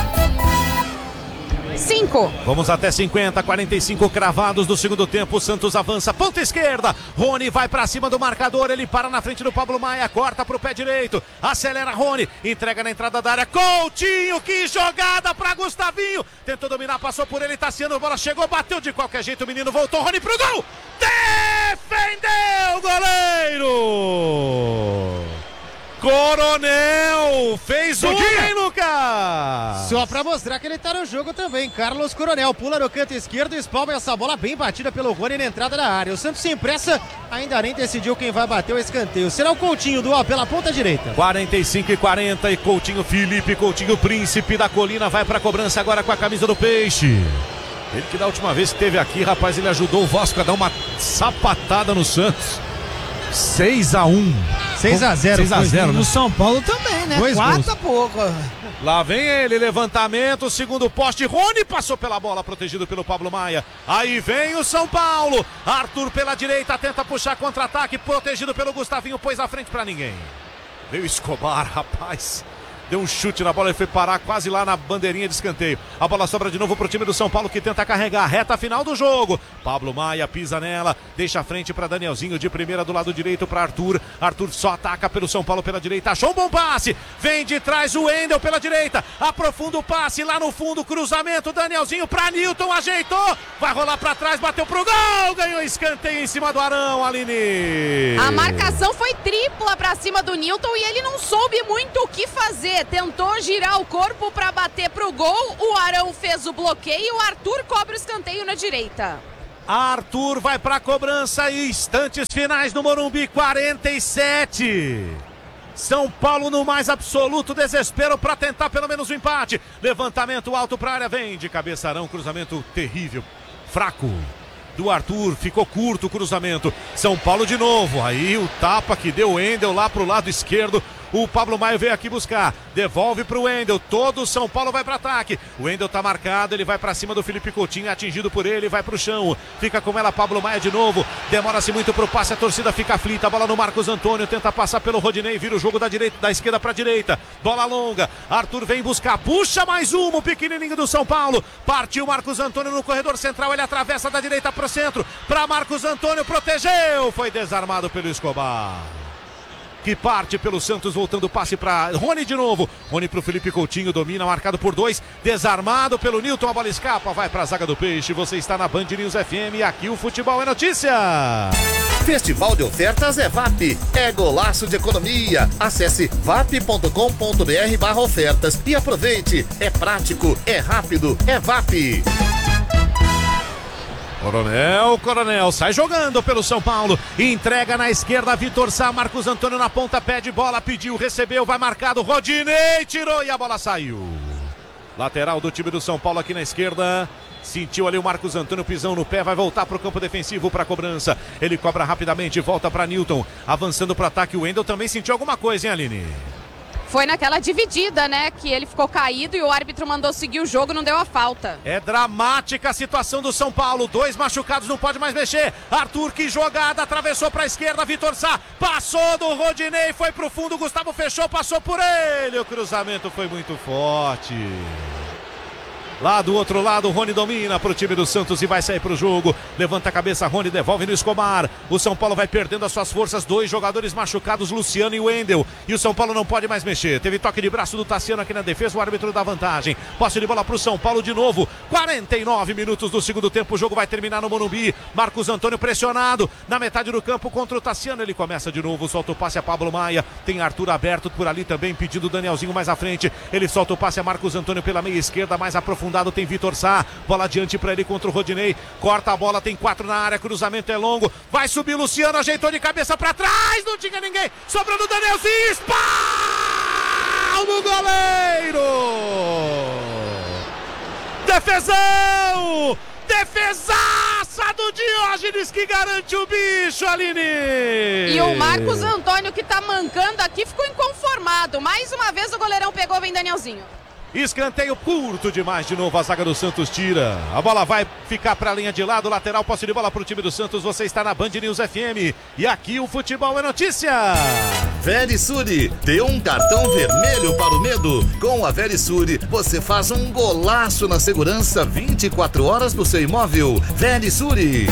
cinco. Vamos até cinquenta, quarenta e cinco cravados do segundo tempo. O Santos avança, ponta esquerda. Rony vai pra cima do marcador. Ele para na frente do Pablo Maia, corta pro pé direito. Acelera Rony, entrega na entrada da área. Coutinho, que jogada pra Gustavinho. Tentou dominar, passou por ele. Tassiano, a bola chegou, bateu de qualquer jeito. O menino voltou, Rony pro gol. Defendeu o goleiro. Coronel fez o gol, hein, Lucas? Só pra mostrar que ele tá no jogo também. Carlos Coronel pula no canto esquerdo e espalma essa bola bem batida pelo Rony na entrada da área. O Santos sem pressa, ainda nem decidiu quem vai bater o escanteio. Será o Coutinho do ó pela ponta direita. quarenta e cinco e quarenta e Coutinho, Felipe Coutinho, príncipe da colina, vai pra cobrança agora com a camisa do Peixe. Ele que da última vez que esteve aqui, rapaz, ele ajudou o Vasco a dar uma sapatada no Santos. seis a um. seis a zero. seis a zero, né? No São Paulo também, né? Dois quatro gols. a pouco. Lá vem ele, levantamento, segundo poste, Rony passou pela bola, protegido pelo Pablo Maia. Aí vem o São Paulo, Arthur pela direita, tenta puxar contra-ataque, protegido pelo Gustavinho, pôs à frente pra ninguém. Veio Escobar, rapaz. Deu um chute na bola e foi parar quase lá na bandeirinha de escanteio. A bola sobra de novo pro time do São Paulo que tenta carregar. Reta final do jogo. Pablo Maia pisa nela, deixa a frente para Danielzinho de primeira do lado direito para Arthur. Arthur só ataca pelo São Paulo pela direita. Achou um bom passe. Vem de trás o Wendel pela direita. Aprofunda o passe lá no fundo. Cruzamento. Danielzinho para Nilton. Ajeitou. Vai rolar para trás. Bateu pro gol. Ganhou escanteio em cima do Arão, Aline. A marcação foi tripla para cima do Nilton e ele não soube muito o que fazer. Tentou girar o corpo para bater pro gol, o Arão fez o bloqueio, o Arthur cobra o escanteio na direita. Arthur vai para a cobrança e instantes finais no Morumbi, quarenta e sete. São Paulo no mais absoluto desespero para tentar pelo menos o empate. Levantamento alto para a área, vem de cabeça Arão, cruzamento terrível, fraco do Arthur, ficou curto o cruzamento. São Paulo de novo, aí o tapa que deu o Wendel lá pro lado esquerdo. O Pablo Maia veio aqui buscar, devolve pro Wendel, todo o São Paulo vai para ataque. O Wendel tá marcado, ele vai para cima do Felipe Coutinho, atingido por ele, vai pro chão. Fica com ela Pablo Maia de novo, demora-se muito pro passe, a torcida fica aflita. A bola no Marcos Antônio, tenta passar pelo Rodinei, vira o jogo da direita, da esquerda para direita. Bola longa, Arthur vem buscar, puxa mais uma, o pequenininho do São Paulo. Partiu Marcos Antônio no corredor central, ele atravessa da direita pro centro, para Marcos Antônio, protegeu, foi desarmado pelo Escobar. Que parte pelo Santos, voltando o passe para Rony de novo. Rony pro Felipe Coutinho, domina, marcado por dois, desarmado pelo Nilton, a bola escapa, vai para a zaga do Peixe. Você está na Band News F M e aqui o futebol é notícia. Festival de ofertas é V A P, é golaço de economia. Acesse vap ponto com ponto br barra ofertas e aproveite. É prático, é rápido, é V A P. Coronel, Coronel, sai jogando pelo São Paulo, entrega na esquerda, Vitor Sá, Marcos Antônio na ponta, pede bola, pediu, recebeu, vai marcado, Rodinei, tirou e a bola saiu. Lateral do time do São Paulo aqui na esquerda, sentiu ali o Marcos Antônio, pisão no pé, vai voltar para o campo defensivo para a cobrança, ele cobra rapidamente, volta para Nilton, avançando para o ataque, o Wendel também sentiu alguma coisa, hein, Aline? Foi naquela dividida, né, que ele ficou caído e o árbitro mandou seguir o jogo, não deu a falta. É dramática a situação do São Paulo, dois machucados, não pode mais mexer. Arthur, que jogada, atravessou para a esquerda, Vitor Sá, passou do Rodinei, foi pro fundo, Gustavo fechou, passou por ele, o cruzamento foi muito forte. Lá do outro lado, o Rony domina para o time do Santos e vai sair para o jogo. Levanta a cabeça, Rony devolve no Escobar. O São Paulo vai perdendo as suas forças. Dois jogadores machucados, Luciano e Wendel. E o São Paulo não pode mais mexer. Teve toque de braço do Tassiano aqui na defesa. O árbitro dá vantagem. Posse de bola para o São Paulo de novo. quarenta e nove minutos do segundo tempo. O jogo vai terminar no Morumbi. Marcos Antônio pressionado na metade do campo contra o Tassiano. Ele começa de novo. Solta o passe a Pablo Maia. Tem Arthur aberto por ali também, pedindo o Danielzinho mais à frente. Ele solta o passe a Marcos Antônio pela meia esquerda, mais aprofundado. Tem Vitor Sá, bola adiante para ele contra o Rodinei, corta a bola, tem quatro na área, cruzamento é longo, vai subir Luciano, ajeitou de cabeça para trás, não tinha ninguém, sobrando o Danielzinho, espalma no goleiro, defesão, defesaça do Diógenes que garante o bicho, Aline. E o Marcos Antônio que tá mancando aqui ficou inconformado, mais uma vez o goleirão pegou, vem Danielzinho. Escanteio curto demais de novo, a zaga do Santos tira. A bola vai ficar para a linha de lado, lateral, posse de bola para o time do Santos. Você está na Band News F M e aqui o futebol é notícia. Verisure, dê um cartão vermelho para o medo. Com a Verisure, você faz um golaço na segurança vinte e quatro horas do seu imóvel. Verisure.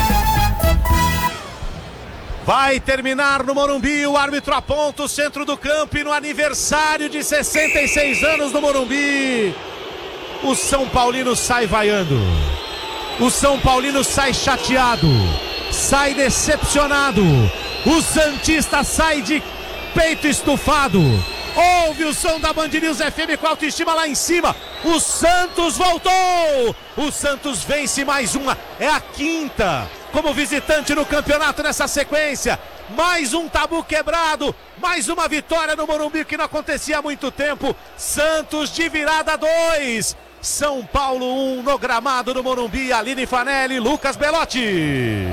Vai terminar no Morumbi, o árbitro aponta o centro do campo e no aniversário de sessenta e seis anos do Morumbi, o São Paulino sai vaiando, o São Paulino sai chateado, sai decepcionado, o Santista sai de peito estufado. Ouve o som da Band News F M com a autoestima lá em cima. O Santos voltou. O Santos vence mais uma. É a quinta como visitante no campeonato nessa sequência. Mais um tabu quebrado. Mais uma vitória no Morumbi que não acontecia há muito tempo. Santos de virada dois. São Paulo um no gramado do Morumbi. Aline Fanelli, Lucas Belotti.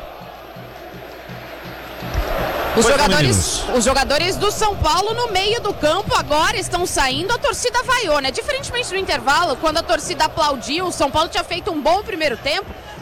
Os jogadores, os jogadores do São Paulo no meio do campo agora estão saindo, a torcida vaiou, né? Diferentemente do intervalo, quando a torcida aplaudiu, o São Paulo tinha feito um bom primeiro tempo,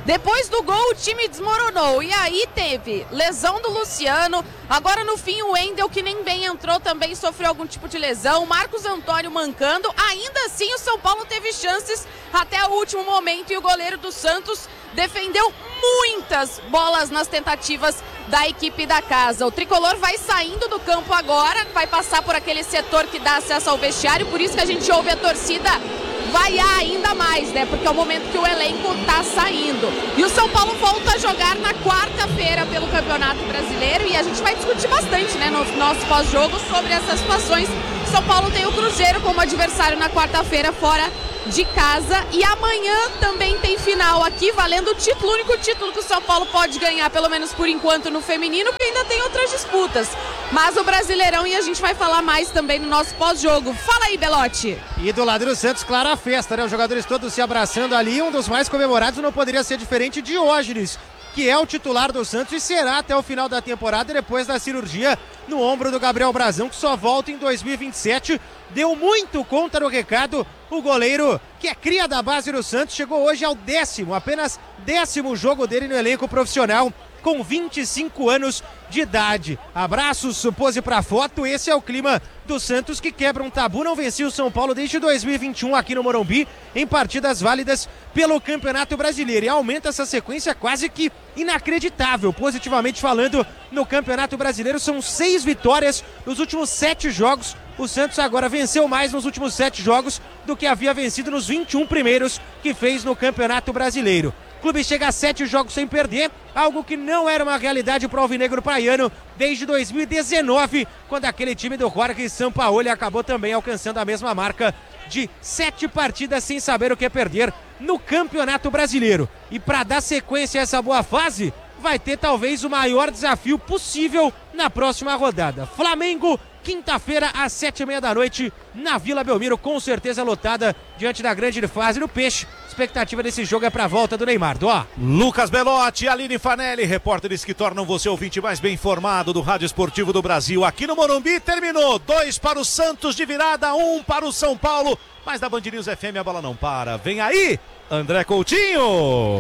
Depois do gol, o time desmoronou. E aí teve lesão do Luciano. Agora no fim o Wendel, que nem bem entrou, também sofreu algum tipo de lesão. Marcos Antônio mancando. Ainda assim o São Paulo teve chances até o último momento. E o goleiro do Santos defendeu muitas bolas nas tentativas da equipe da casa. O tricolor vai saindo do campo agora. Vai passar por aquele setor que dá acesso ao vestiário. Por isso que a gente ouve a torcida vaiar ainda mais, né? Porque é o momento que o elenco tá saindo. E o São Paulo volta a jogar na quarta-feira pelo Campeonato Brasileiro e a gente vai discutir bastante, né, no nosso pós-jogo sobre essas situações. São Paulo tem o Cruzeiro como adversário na quarta-feira fora de casa e amanhã também tem final aqui, valendo o título, o único título que o São Paulo pode ganhar, pelo menos por enquanto, no feminino, porque ainda tem outras disputas. Mas o Brasileirão, e a gente vai falar mais também no nosso pós-jogo. Fala aí, Belotti. E do lado do Santos, claro, a festa, né? Os jogadores todos se abraçando ali, um dos mais comemorados não poderia ser diferente de Diógenes, que é o titular do Santos e será até o final da temporada, depois da cirurgia no ombro do Gabriel Brazão, que só volta em dois mil e vinte e sete. Deu muito conta no recado. O goleiro, que é cria da base do Santos, chegou hoje ao décimo, apenas décimo jogo dele no elenco profissional, com vinte e cinco anos de idade. Abraços, pose pra foto, esse é o clima do Santos, que quebra um tabu, não vencia o São Paulo desde dois mil e vinte e um aqui no Morumbi, em partidas válidas pelo Campeonato Brasileiro, e aumenta essa sequência quase que inacreditável, positivamente falando, no Campeonato Brasileiro. São seis vitórias nos últimos sete jogos. O Santos agora venceu mais nos últimos sete jogos do que havia vencido nos vinte e um primeiros que fez no Campeonato Brasileiro. O clube chega a sete jogos sem perder, algo que não era uma realidade para o alvinegro praiano desde dois mil e dezenove, quando aquele time do Jorge Sampaoli acabou também alcançando a mesma marca de sete partidas sem saber o que perder no Campeonato Brasileiro. E para dar sequência a essa boa fase, vai ter talvez o maior desafio possível na próxima rodada. Flamengo, quinta-feira, às sete e meia da noite, na Vila Belmiro, com certeza lotada, diante da grande fase do Peixe. A expectativa desse jogo é para a volta do Neymar. Ó. Lucas Belotti, Aline Fanelli, repórteres que tornam você ouvinte mais bem informado do Rádio Esportivo do Brasil. Aqui no Morumbi terminou, dois para o Santos de virada, um para o São Paulo. Mas da Band News F M a bola não para. Vem aí, André Coutinho.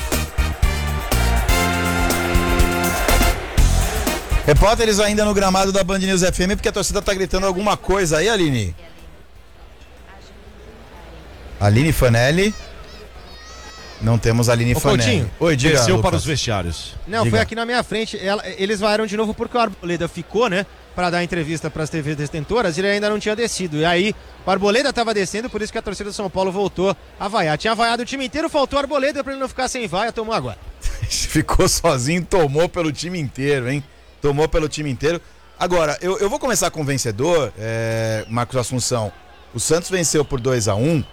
Repórteres ainda no gramado da Band News F M, porque a torcida tá gritando alguma coisa aí, Aline. Aline Fanelli. Não temos Aline Ô, Fanelli. Coutinho, Oi, diga, desceu Lucas. para os vestiários. Não, Diga. foi aqui na minha frente. Ela, eles vaiaram de novo porque o Arboleda ficou, né? Para dar entrevista para as T Vs detentoras, ele ainda não tinha descido. E aí, o Arboleda estava descendo, por isso que a torcida do São Paulo voltou a vaiar. Tinha vaiado o time inteiro, faltou o Arboleda para ele não ficar sem vaia, tomou agora. Ficou sozinho, tomou pelo time inteiro, hein? Tomou pelo time inteiro. Agora, eu, eu vou começar com o vencedor, é, Marcos Assunção. O Santos venceu por dois a um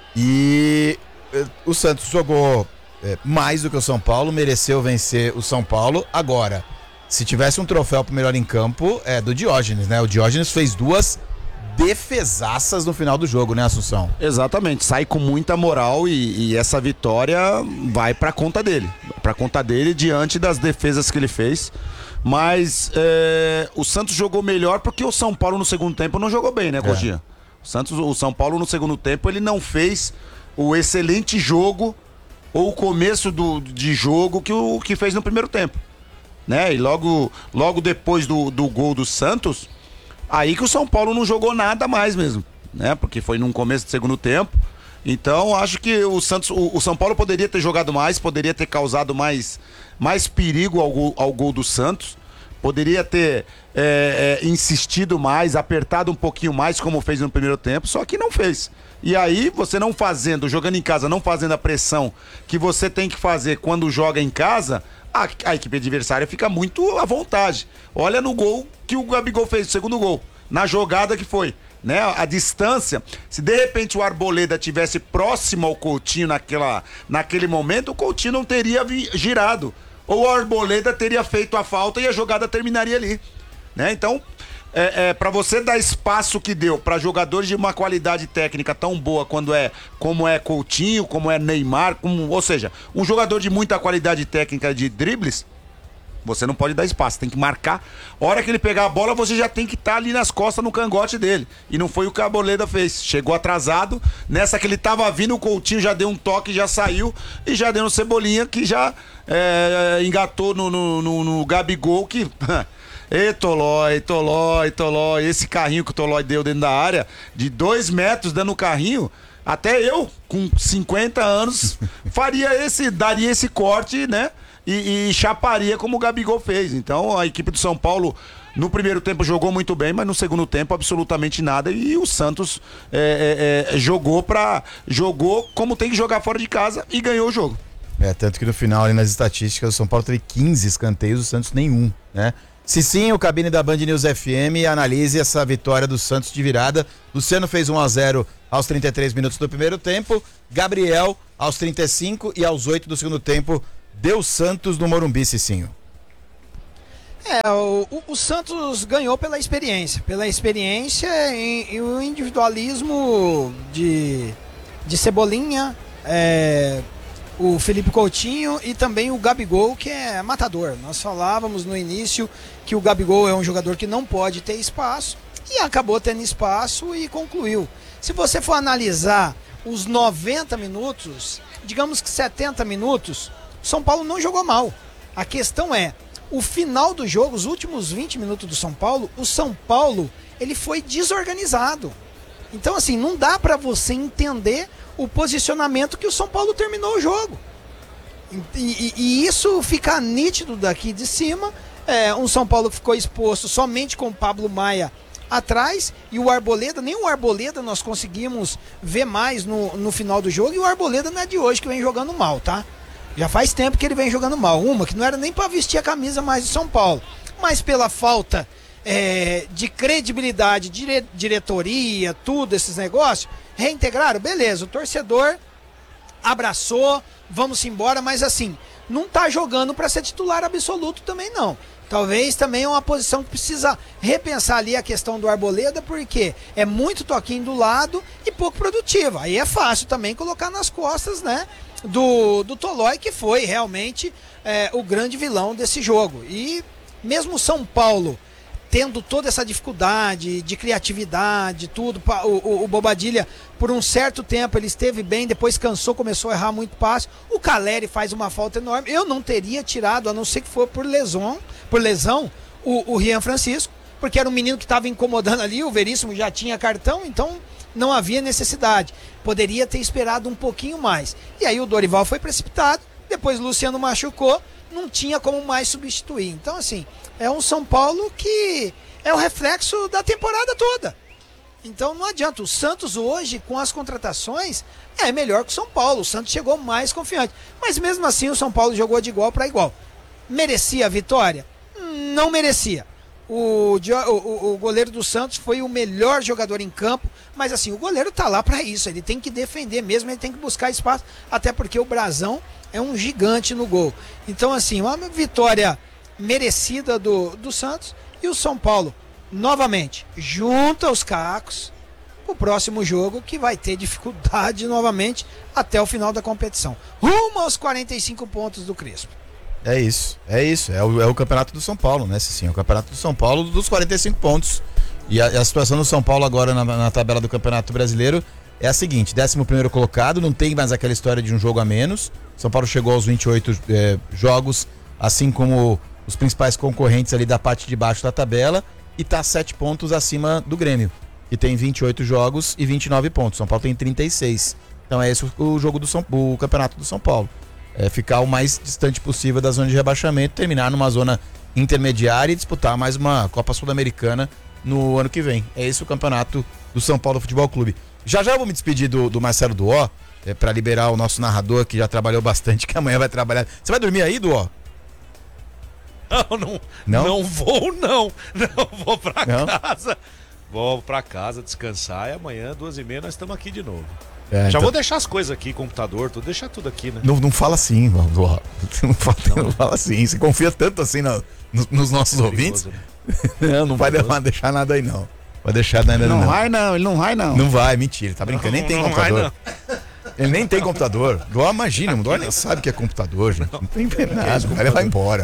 e é, o Santos jogou é, mais do que o São Paulo, mereceu vencer o São Paulo. Agora, se tivesse um troféu pro melhor em campo, é do Diógenes, né? O Diógenes fez duas defesaças no final do jogo, né, Assunção? Exatamente, sai com muita moral e, e essa vitória vai pra conta dele. Pra conta dele diante das defesas que ele fez. Mas é, o Santos jogou melhor porque o São Paulo no segundo tempo não jogou bem, né, Cotinha? É. O Santos, o São Paulo no segundo tempo ele não fez o excelente jogo ou o começo do, de jogo que, o, que fez no primeiro tempo, né? E logo, logo depois do, do gol do Santos, aí que o São Paulo não jogou nada mais mesmo, né? Porque foi no começo do segundo tempo. Então acho que o Santos, o, o São Paulo poderia ter jogado mais, poderia ter causado mais, mais perigo ao gol, ao gol do Santos, poderia ter é, é, insistido mais, apertado um pouquinho mais como fez no primeiro tempo, só que não fez. E aí você não fazendo, jogando em casa, não fazendo a pressão que você tem que fazer quando joga em casa, a, a equipe adversária fica muito à vontade. Olha no gol que o Gabigol fez, o segundo gol, na jogada que foi. Né, a distância, se de repente o Arboleda tivesse próximo ao Coutinho naquela, naquele momento, o Coutinho não teria vi, girado, ou o Arboleda teria feito a falta e a jogada terminaria ali, né? Então, é, é, para você dar espaço que deu para jogadores de uma qualidade técnica tão boa quando é, como é Coutinho, como é Neymar, como, ou seja, um jogador de muita qualidade técnica de dribles, Você não pode dar espaço, tem que marcar. A hora que ele pegar a bola, você já tem que estar tá ali nas costas, no cangote dele. E não foi o que a Arboleda fez. Chegou atrasado, nessa que ele tava vindo, o Coutinho já deu um toque, já saiu. E já deu no Cebolinha, que já é, engatou no, no, no, no Gabigol, que... Ei, Tolói, Tolói, Tolói. Esse carrinho que o Tolói deu dentro da área, de dois metros dando o carrinho... Até eu, com cinquenta anos, faria esse, daria esse corte, né? E, e chaparia como o Gabigol fez. Então a equipe do São Paulo no primeiro tempo jogou muito bem, mas no segundo tempo absolutamente nada. E o Santos é, é, é, jogou para jogou como tem que jogar fora de casa e ganhou o jogo. É, tanto que no final, ali nas estatísticas, o São Paulo teve quinze escanteios, o Santos nenhum, né? Se sim, o cabine da Band News F M analise essa vitória do Santos de virada. Luciano fez um a zero aos trinta e três minutos do primeiro tempo. Gabriel aos trinta e cinco e aos oito do segundo tempo deu Santos no Morumbi, Cicinho. É, o, o, o Santos ganhou pela experiência. Pela experiência e, e o individualismo de, de Cebolinha, é, o Felipe Coutinho e também o Gabigol, que é matador. Nós falávamos no início que o Gabigol é um jogador que não pode ter espaço e acabou tendo espaço e concluiu. Se você for analisar os noventa minutos, digamos que setenta minutos, São Paulo não jogou mal. A questão é, o final do jogo, os últimos vinte minutos do São Paulo, o São Paulo, ele foi desorganizado. Então assim, não dá para você entender o posicionamento que o São Paulo terminou o jogo. E, e, e isso fica nítido daqui de cima. É, um São Paulo que ficou exposto somente com o Pablo Maia atrás, e o Arboleda, nem o Arboleda nós conseguimos ver mais no, no final do jogo, e o Arboleda não é de hoje que vem jogando mal, tá? Já faz tempo que ele vem jogando mal. Uma que não era nem para vestir a camisa mais do São Paulo, mas pela falta é, de credibilidade, dire, diretoria, tudo, esses negócios, reintegraram, beleza, o torcedor abraçou, vamos embora, mas assim, não tá jogando para ser titular absoluto também não. Talvez também é uma posição que precisa repensar ali a questão do Arboleda, porque é muito toquinho do lado e pouco produtivo. Aí é fácil também colocar nas costas, né, do, do Tolói, que foi realmente é, o grande vilão desse jogo. E mesmo o São Paulo tendo toda essa dificuldade de criatividade, tudo, o, o, o Bobadilha, por um certo tempo ele esteve bem, depois cansou, começou a errar muito passe. O Caleri faz uma falta enorme. Eu não teria tirado, a não ser que for por lesão, por lesão, o, o Rian Francisco, porque era um menino que estava incomodando ali, o Veríssimo já tinha cartão, então não havia necessidade. Poderia ter esperado um pouquinho mais. E aí o Dorival foi precipitado, depois o Luciano machucou, não tinha como mais substituir. Então assim, é um São Paulo que é o reflexo da temporada toda. Então não adianta, o Santos hoje com as contratações é melhor que o São Paulo, o Santos chegou mais confiante, mas mesmo assim o São Paulo jogou de igual para igual. Merecia a vitória? Não merecia. O, o, o goleiro do Santos foi o melhor jogador em campo, mas assim, o goleiro tá lá para isso, ele tem que defender mesmo, ele tem que buscar espaço, até porque o Brazão é um gigante no gol. Então assim, uma vitória merecida do, do Santos, e o São Paulo novamente junta os cacos pro próximo jogo, que vai ter dificuldade novamente até o final da competição, rumo aos quarenta e cinco pontos do Crespo. É isso, é isso, é o, é o campeonato do São Paulo, né, sim, o campeonato do São Paulo dos quarenta e cinco pontos. E a, a situação do São Paulo agora na, na tabela do Campeonato Brasileiro é a seguinte: décimo primeiro colocado, não tem mais aquela história de um jogo a menos. São Paulo chegou aos vinte e oito é, jogos, assim como os principais concorrentes ali da parte de baixo da tabela, e tá sete pontos acima do Grêmio, que tem vinte e oito jogos e vinte e nove pontos. São Paulo tem trinta e seis. Então é esse o, o jogo do São, o campeonato do São Paulo. É ficar o mais distante possível da zona de rebaixamento, terminar numa zona intermediária e disputar mais uma Copa Sul-Americana no ano que vem. É esse o campeonato do São Paulo Futebol Clube. Já já eu vou me despedir do, do Marcelo Duó, é, para liberar o nosso narrador, que já trabalhou bastante, que amanhã vai trabalhar. Você vai dormir aí, Duó? Não, não, não, não vou não, não vou pra não? casa, vou pra casa descansar e amanhã, duas e meia, nós estamos aqui de novo. É, Já então... vou deixar as coisas aqui, computador, tudo, deixar tudo aqui, né? Não, não fala assim, Duó. Não fala, não. não fala assim, você confia tanto assim no, no, nos nossos é ouvintes? Né? Não, não vai levar, deixar nada aí não. Vai deixar nada não. Não vai não, ele não vai não. Não vai, mentira, tá brincando, nem tem não computador. Vai, não. Ele nem tem computador. Dó, imagina, o Dó nem sabe o que é computador, gente. Não tem nada. Ele vai embora.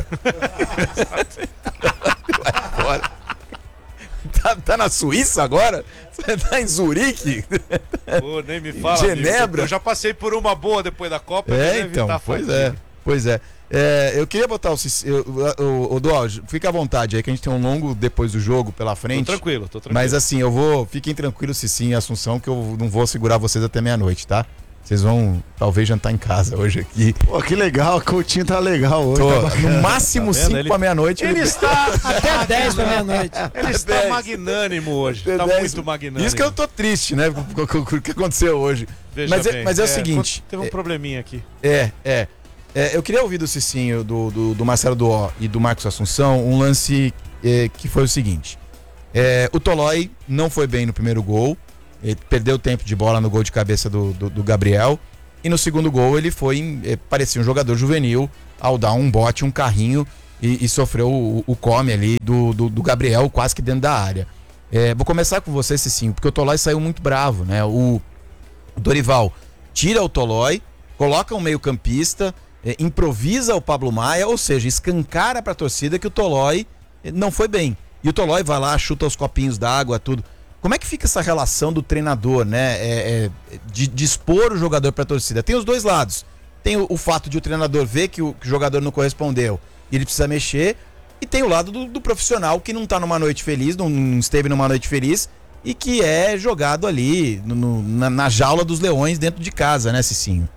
Vai embora. Tá, tá na Suíça agora? Você tá em Zurique? Pô, nem me fala. Genebra? Amigo. Eu já passei por uma boa depois da Copa. É, então, pois é. Pois é. é. Eu queria botar o Cicinho. O, o Dó, fica à vontade aí, que a gente tem um longo depois do jogo pela frente. Tô tranquilo, tô tranquilo. Mas assim, eu vou. Fiquem tranquilos, Cicinho e Assunção, que eu não vou segurar vocês até meia-noite, tá? Vocês vão talvez jantar em casa hoje aqui. Pô, que legal, o Coutinho tá legal hoje. Tô, tá no máximo cinco ele... pra meia-noite. Ele, ele está até dez pra meia-noite. Ele está dez. Magnânimo hoje. Até tá dez. Muito magnânimo. Isso que eu tô triste, né? Com o que aconteceu hoje. Veja mas, bem, é, mas é, é o seguinte. Teve um é, probleminha aqui. É, é, é. Eu queria ouvir do Cicinho, do, do, do Marcelo Duó e do Marcos Assunção um lance é, que foi o seguinte. É, o Tolói não foi bem no primeiro gol. Ele perdeu tempo de bola no gol de cabeça do, do, do Gabriel. E no segundo gol ele foi, eh, parecia um jogador juvenil ao dar um bote, um carrinho e, e sofreu o, o come ali do, do, do Gabriel quase que dentro da área. É, vou começar com você, Cicinho, porque o Tolói saiu muito bravo, né? O, o Dorival tira o Tolói, coloca um meio campista, eh, improvisa o Pablo Maia, ou seja, escancara pra torcida que o Tolói eh, não foi bem. E o Tolói vai lá, chuta os copinhos d'água, tudo. Como é que fica essa relação do treinador, né? É, é, de, de expor o jogador para a torcida? Tem os dois lados. Tem o, o fato de o treinador ver que o, que o jogador não correspondeu e ele precisa mexer. E tem o lado do, do profissional que não está numa noite feliz, não, não esteve numa noite feliz e que é jogado ali no, no, na, na jaula dos leões dentro de casa, né, Cicinho?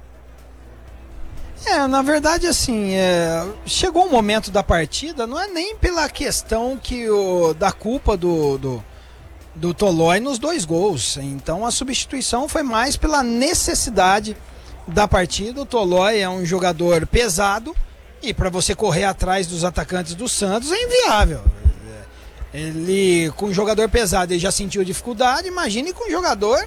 É, na verdade, assim, é, chegou um momento da partida, não é nem pela questão que o, da culpa do... do... do Tolói nos dois gols. Então a substituição foi mais pela necessidade da partida. O Tolói é um jogador pesado e para você correr atrás dos atacantes do Santos é inviável. Ele, com um jogador pesado, ele já sentiu dificuldade, imagine com um jogador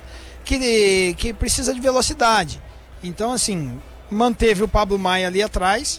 que, que precisa de velocidade. Então, assim, manteve o Pablo Maia ali atrás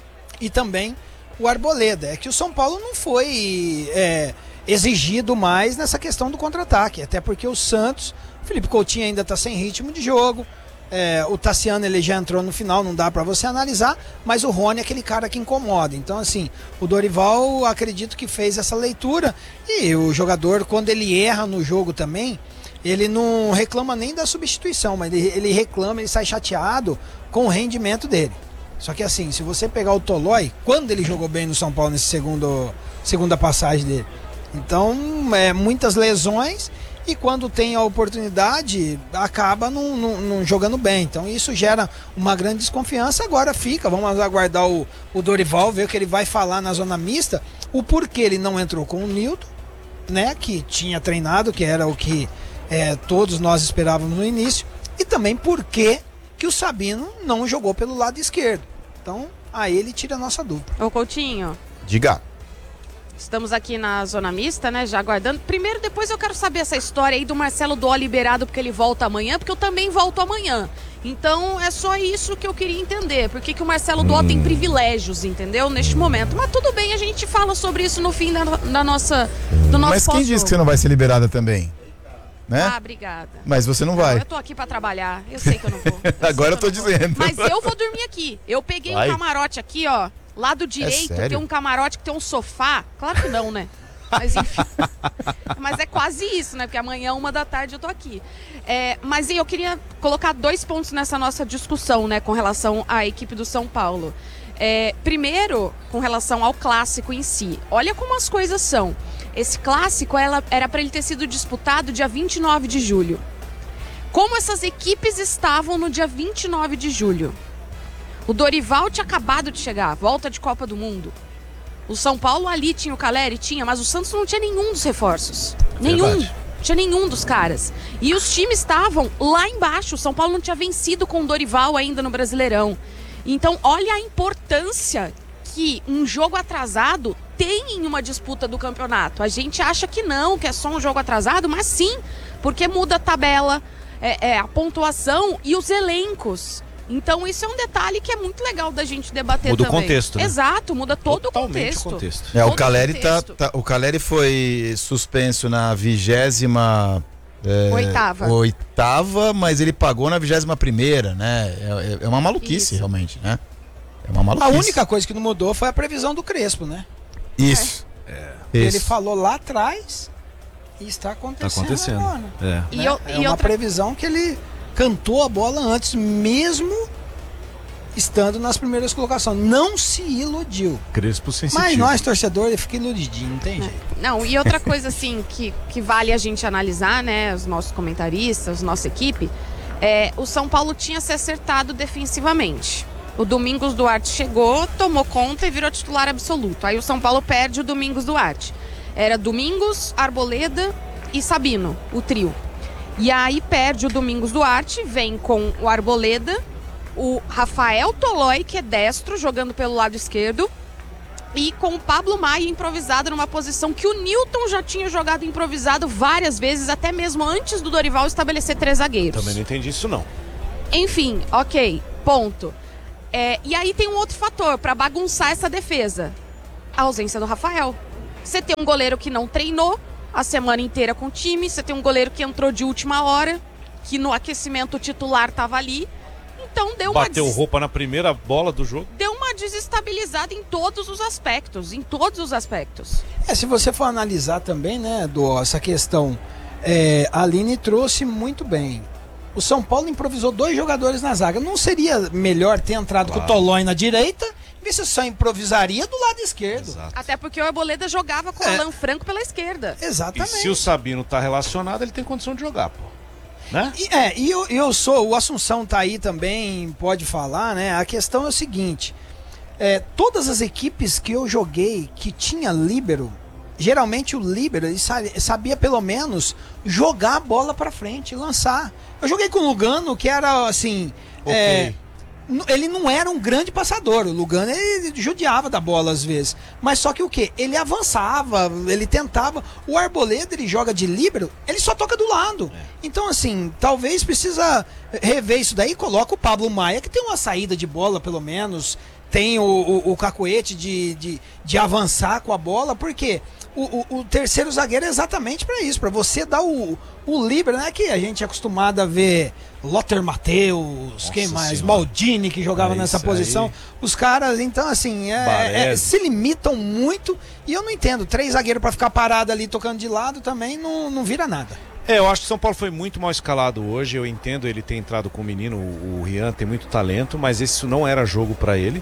e também o Arboleda. É que o São Paulo não foi... É, exigido mais nessa questão do contra-ataque, até porque o Santos, o Felipe Coutinho ainda está sem ritmo de jogo, é, o Tassiano ele já entrou no final, não dá para você analisar, mas o Rony é aquele cara que incomoda. Então, assim, o Dorival acredito que fez essa leitura e o jogador, quando ele erra no jogo também, ele não reclama nem da substituição, mas ele, ele reclama, ele sai chateado com o rendimento dele. Só que assim, se você pegar o Tolói, quando ele jogou bem no São Paulo nesse segundo, segunda passagem dele, então, é, muitas lesões e quando tem a oportunidade, acaba não, não, não jogando bem. Então, isso gera uma grande desconfiança. Agora fica, vamos aguardar o, o Dorival, ver o que ele vai falar na zona mista, o porquê ele não entrou com o Nilton, né, que tinha treinado, que era o que é, todos nós esperávamos no início, e também porquê que o Sabino não jogou pelo lado esquerdo. Então, aí ele tira a nossa dúvida. Ô Coutinho. Diga. Estamos aqui na zona mista, né, já aguardando. Primeiro, depois eu quero saber essa história aí do Marcelo Duó liberado porque ele volta amanhã, porque eu também volto amanhã. Então, é só isso que eu queria entender. Por que que o Marcelo Duó hum. tem privilégios, entendeu, neste momento. Mas tudo bem, a gente fala sobre isso no fim da, da nossa, do nosso Mas quem pós-jogo. disse que você não vai ser liberada também? Né? Ah, obrigada. Mas você não vai. Não, eu tô aqui pra trabalhar, eu sei que eu não vou. Eu Agora eu tô eu dizendo. Mas eu vou dormir aqui. Eu peguei vai. um camarote aqui, ó. Lado direito é tem um camarote que tem um sofá. Claro que não, né? Mas enfim. Mas é quase isso, né? Porque amanhã, uma da tarde, eu tô aqui. É, mas eu queria colocar dois pontos nessa nossa discussão, né? Com relação à equipe do São Paulo. É, primeiro, com relação ao clássico em si. Olha como as coisas são. Esse clássico ela, era para ele ter sido disputado dia vinte e nove de julho. Como essas equipes estavam no dia vinte e nove de julho? O Dorival tinha acabado de chegar, volta de Copa do Mundo. O São Paulo ali tinha o Caleri, tinha, mas o Santos não tinha nenhum dos reforços. Nenhum. Verdade. Tinha nenhum dos caras. E os times estavam lá embaixo. O São Paulo não tinha vencido com o Dorival ainda no Brasileirão. Então, olha a importância que um jogo atrasado tem em uma disputa do campeonato. A gente acha que não, que é só um jogo atrasado, mas sim, porque muda a tabela, é, é, a pontuação e os elencos. Então isso é um detalhe que é muito legal da gente debater muda também. Muda o contexto, né? Exato, muda todo Totalmente o contexto. o contexto. É, todo o Caleri, o tá, tá, o Caleri foi suspenso na vigésima É, Oitava. Oitava, mas ele pagou na vigésima primeira, né? É, é uma maluquice, Isso. realmente, né? É uma A maluquice. única coisa que não mudou foi a previsão do Crespo, né? Isso. Ele Isso. falou lá atrás e está acontecendo, Tá acontecendo. agora. É. E, Né? eu- É e uma outra previsão que ele cantou a bola antes, mesmo estando nas primeiras colocações. Não se iludiu. Crespo sensitivo. Mas nós, torcedores, fica iludidinho, não tem jeito. Não, e outra coisa assim que, que vale a gente analisar, né, os nossos comentaristas, nossa equipe, é, o São Paulo tinha se acertado defensivamente. O Domingos Duarte chegou, tomou conta e virou titular absoluto. Aí o São Paulo perde o Domingos Duarte. Era Domingos, Arboleda e Sabino, o trio. E aí perde o Domingos Duarte, vem com o Arboleda, o Rafael Tolói, que é destro, jogando pelo lado esquerdo, e com o Pablo Maia improvisado numa posição que o Newton já tinha jogado improvisado várias vezes, até mesmo antes do Dorival estabelecer três zagueiros. Também não entendi isso, não. Enfim, ok, ponto. É, e aí tem um outro fator para bagunçar essa defesa. A ausência do Rafael. Você tem um goleiro que não treinou a semana inteira com o time, você tem um goleiro que entrou de última hora, que no aquecimento titular estava ali. Então deu uma, Bateu des... roupa na primeira bola do jogo. deu uma desestabilizada em todos os aspectos, em todos os aspectos. É, se você for analisar também, né, do, essa questão, é, a Aline trouxe muito bem. O São Paulo improvisou dois jogadores na zaga. Não seria melhor ter entrado Claro. com o Tolói na direita? Ver se só improvisaria do lado esquerdo. Exato. Até porque o Arboleda jogava com o É. Alan Franco pela esquerda. E Exatamente. se o Sabino tá relacionado, ele tem condição de jogar, pô. Né? E, é, e eu, eu sou, o Assunção tá aí também, pode falar, né? A questão é o seguinte: é, todas as equipes que eu joguei que tinha líbero, geralmente o líbero ele sa- sabia pelo menos jogar a bola pra frente, lançar. Eu joguei com o Lugano, que era assim. Ok. é, n- ele não era um grande passador. O Lugano ele judiava da bola às vezes. Mas só que o quê? Ele avançava, ele tentava. O Arboleda ele joga de líbero, ele só toca do lado. Então, assim, talvez precisa rever isso daí. Coloca o Pablo Maia, que tem uma saída de bola, pelo menos. Tem o, o, o cacuete de, de, de avançar com a bola, porque o, o, o terceiro zagueiro é exatamente para isso, para você dar o, o livre, né? Que a gente é acostumado a ver Lothar Matheus, quem mais? Senhora. Maldini, que jogava É nessa isso posição. aí. Os caras, então, assim, é- é- Baresi. se limitam muito. E eu não entendo, três zagueiros para ficar parado ali tocando de lado também não, não vira nada. É, eu acho que o São Paulo foi muito mal escalado hoje. Eu entendo ele ter entrado com o menino, o o Rian tem muito talento, mas isso não era jogo pra ele.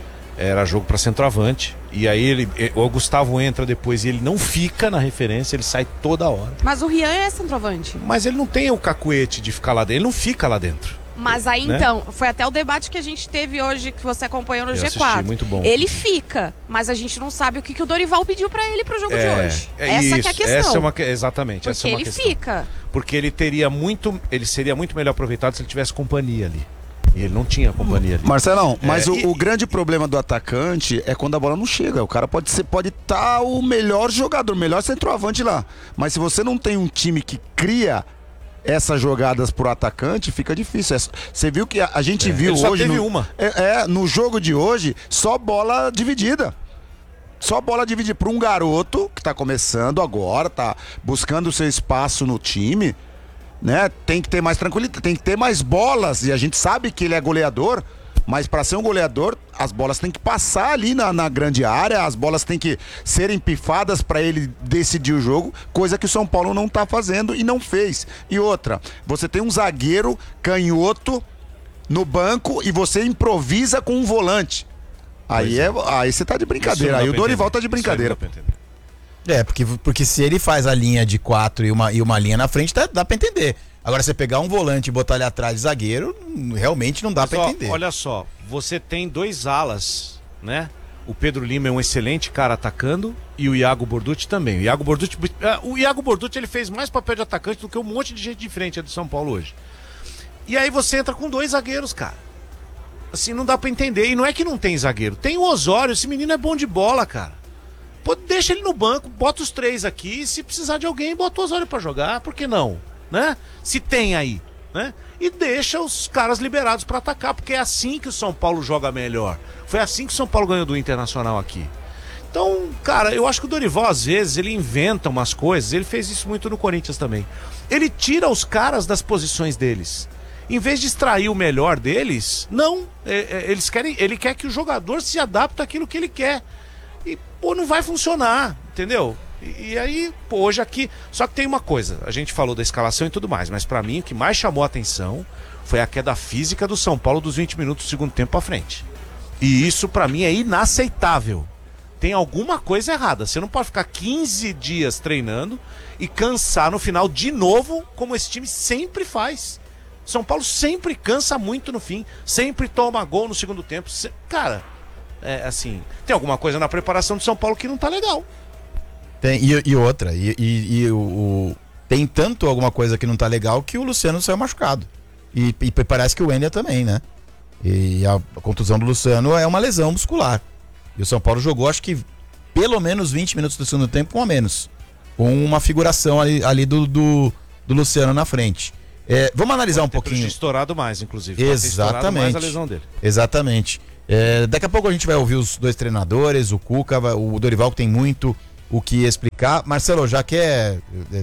Era jogo pra centroavante. E aí ele, o Gustavo entra depois e ele não fica na referência, ele sai toda hora. Mas o Rian é centroavante. Mas ele não tem o cacuete de ficar lá dentro, ele não fica lá dentro. Mas aí Né? então, foi até o debate que a gente teve hoje, que você acompanhou no Eu G assisti, quatro. muito bom. Ele fica, mas a gente não sabe o que, que o Dorival pediu pra ele pro jogo de hoje. é essa isso, que é a questão. Essa é uma, que- exatamente, porque essa é uma ele questão. fica. Porque ele teria muito, ele seria muito melhor aproveitado se ele tivesse companhia ali. E ele não tinha companhia ali. Marcelão, mas É, o, e- o grande problema do atacante é quando a bola não chega. O cara pode ser, pode estar o melhor jogador, o melhor centroavante lá. Mas se você não tem um time que cria essas jogadas pro atacante, fica difícil. É, você viu que a, a gente É, viu ele só hoje. teve no, uma. É, é, no jogo de hoje, só bola dividida. Só bola dividida para um garoto que tá começando agora, tá buscando o seu espaço no time, né? Tem que ter mais tranquilidade, tem que ter mais bolas, e a gente sabe que ele é goleador, mas para ser um goleador, as bolas têm que passar ali na, na grande área, as bolas têm que serem pifadas para ele decidir o jogo, coisa que o São Paulo não tá fazendo e não fez. E outra, você tem um zagueiro canhoto no banco e você improvisa com um volante. Aí, é, aí você tá de brincadeira, aí o Dorival tá de brincadeira. É, porque, porque se ele faz a linha de quatro e uma, e uma linha na frente, dá, dá pra entender. Agora, você pegar um volante e botar ele atrás de zagueiro, hum, realmente não dá Mas, pra ó, entender. olha só, você tem dois alas, né? O Pedro Lima é um excelente cara atacando e o Iago Borducci também. O Iago Borducci, ah, o Iago Borducci ele fez mais papel de atacante do que um monte de gente de frente do São Paulo hoje. E aí você entra com dois zagueiros, cara. Assim, não dá pra entender. E não é que não tem zagueiro. Tem o Osório, esse menino é bom de bola, cara. Pô, deixa ele no banco, bota os três aqui. Se precisar de alguém, bota o Osório pra jogar. Por que não? Né? Se tem aí, né? E deixa os caras liberados pra atacar, porque é assim que o São Paulo joga melhor. Foi assim que o São Paulo ganhou do Internacional aqui. Então, cara, eu acho que o Dorival, às vezes, ele inventa umas coisas, ele fez isso muito no Corinthians também. Ele tira os caras das posições deles. Em vez de extrair o melhor deles, não. É, é, eles querem, ele quer que o jogador se adapte àquilo que ele quer. E, pô, não vai funcionar, entendeu? E, e aí, pô, hoje aqui... Só que tem uma coisa, a gente falou da escalação e tudo mais, mas pra mim o que mais chamou a atenção foi a queda física do São Paulo dos vinte minutos do segundo tempo pra frente. E isso pra mim é inaceitável. Tem alguma coisa errada. Você não pode ficar quinze dias treinando e cansar no final de novo, como esse time sempre faz. São Paulo sempre cansa muito no fim, sempre toma gol no segundo tempo. Se... Cara, é assim, tem alguma coisa na preparação do São Paulo que não tá legal. Tem, e, e outra, e, e, e o, o, tem tanto alguma coisa que não tá legal que o Luciano saiu machucado. E, e parece que o Wender também, né? E a, a contusão do Luciano é uma lesão muscular. E o São Paulo jogou, acho que pelo menos vinte minutos do segundo tempo, um a menos. Com uma figuração ali, ali do, do, do Luciano na frente. É, vamos analisar um pouquinho. Estourado mais, inclusive. Exatamente. Mais a lesão dele. Exatamente. É, daqui a pouco a gente vai ouvir os dois treinadores, o Cuca, o Dorival, que tem muito o que explicar. Marcelo, já quer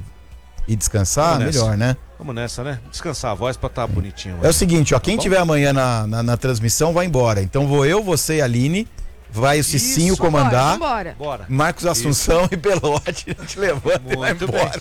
ir descansar? Melhor, né? Vamos nessa, né? Descansar a voz pra estar tá bonitinho. É o seguinte, ó, quem tá tiver amanhã na, na, na transmissão vai embora. Então vou eu, você e a Aline. Vai o Cicinho Isso, comandar. Bora, bora. Marcos Assunção Isso. e Pelote. A gente levanta e vai embora.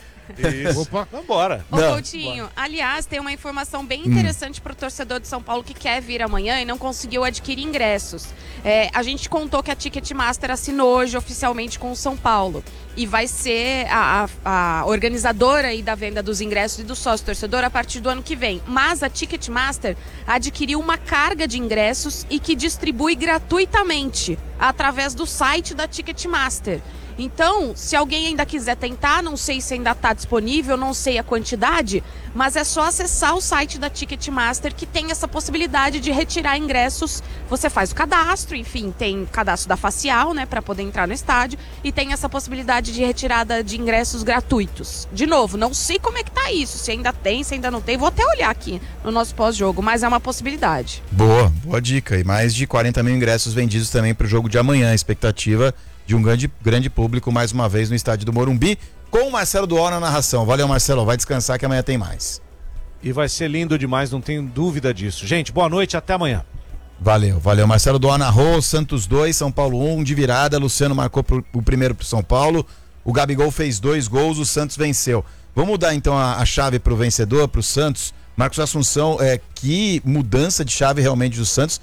Isso. Opa, vambora. Ô, Coutinho, bora. Aliás, tem uma informação bem interessante hum. pro torcedor de São Paulo que quer vir amanhã e não conseguiu adquirir ingressos. É, a gente contou que a Ticketmaster assinou hoje oficialmente com o São Paulo. E vai ser a, a, a organizadora aí da venda dos ingressos e do sócio torcedor a partir do ano que vem. Mas a Ticketmaster adquiriu uma carga de ingressos e que distribui gratuitamente através do site da Ticketmaster. Então, se alguém ainda quiser tentar, não sei se ainda está disponível, não sei a quantidade, mas é só acessar o site da Ticketmaster que tem essa possibilidade de retirar ingressos. Você faz o cadastro, enfim, tem o cadastro da facial, né, para poder entrar no estádio, e tem essa possibilidade de retirada de ingressos gratuitos. De novo, não sei como é que tá isso, se ainda tem, se ainda não tem, vou até olhar aqui no nosso pós-jogo, mas é uma possibilidade. Boa, boa dica. E mais de quarenta mil ingressos vendidos também para o jogo de amanhã. A expectativa de um grande, grande público mais uma vez no estádio do Morumbi, com o Marcelo Duó na narração. Valeu, Marcelo, vai descansar que amanhã tem mais. E vai ser lindo demais, não tenho dúvida disso. Gente, boa noite, até amanhã. Valeu, valeu. Marcelo Duó narrou, Santos dois, São Paulo um, de virada. Luciano marcou pro, o primeiro pro São Paulo. O Gabigol fez dois gols, o Santos venceu. Vamos mudar então a, a chave pro vencedor, pro Santos. Marcos Assunção, é, que mudança de chave realmente do Santos.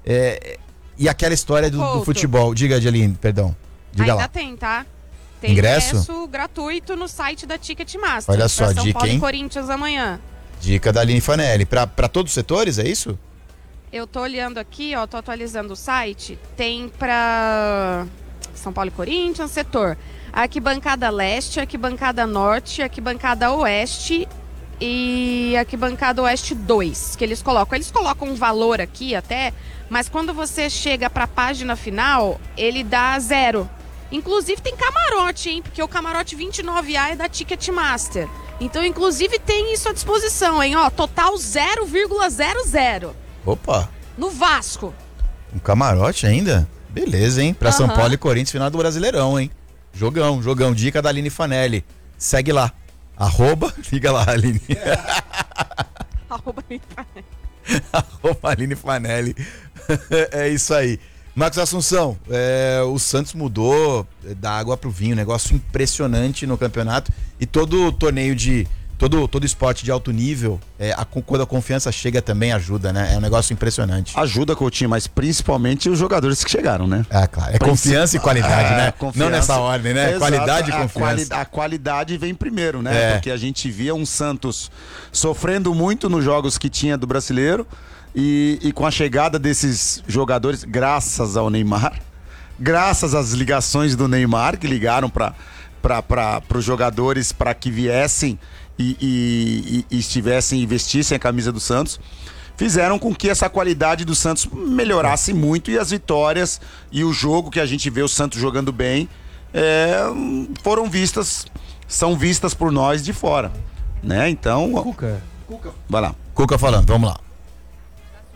É, e aquela história do, do futebol. Diga, Adeline, perdão. Diga Ainda lá. tem, tá? Tem ingresso? ingresso gratuito no site da Ticketmaster. Olha só, São dica, Paulo hein? e Corinthians amanhã. Dica da Aline Fanelli. Pra, pra todos os setores, é isso? Eu tô olhando aqui, ó, tô atualizando o site. Tem pra São Paulo e Corinthians, setor. Arquibancada Leste, Arquibancada Norte, Arquibancada Oeste e Arquibancada Oeste dois, que eles colocam. Eles colocam um valor aqui até, mas quando você chega pra página final, ele dá zero. Inclusive tem camarote, hein? Porque o camarote vinte e nove A é da Ticketmaster. Então, inclusive, tem isso à disposição, hein? Ó, total zero vírgula zero zero. Opa! No Vasco. Um camarote ainda? Beleza, hein? Pra Uhum. São Paulo e Corinthians, final do Brasileirão, hein? Jogão, jogão. Dica da Aline Fanelli. Segue lá. Arroba, liga lá, Aline. Arroba Aline Fanelli. Arroba Aline Fanelli. É isso aí. Marcos Assunção, é, o Santos mudou da água pro vinho, negócio impressionante no campeonato, e todo torneio de, todo, todo esporte de alto nível, é, a, quando a confiança chega também ajuda, né? É um negócio impressionante. Ajuda, Coutinho, mas principalmente os jogadores que chegaram, né? É, claro, é confiança e qualidade, é, né? Confiança. Não nessa ordem, né? Exato. Qualidade e a confiança. Quali, a qualidade vem primeiro, né? É. Porque a gente via um Santos sofrendo muito nos jogos que tinha do Brasileiro, E, e com a chegada desses jogadores, graças ao Neymar, graças às ligações do Neymar, que ligaram para os jogadores para que viessem e, e, e estivessem, investissem a camisa do Santos, fizeram com que essa qualidade do Santos melhorasse muito, e as vitórias e o jogo que a gente vê o Santos jogando bem é, foram vistas, são vistas por nós de fora, né? Então, Cuca. Cuca, vai lá. Cuca falando, vamos lá.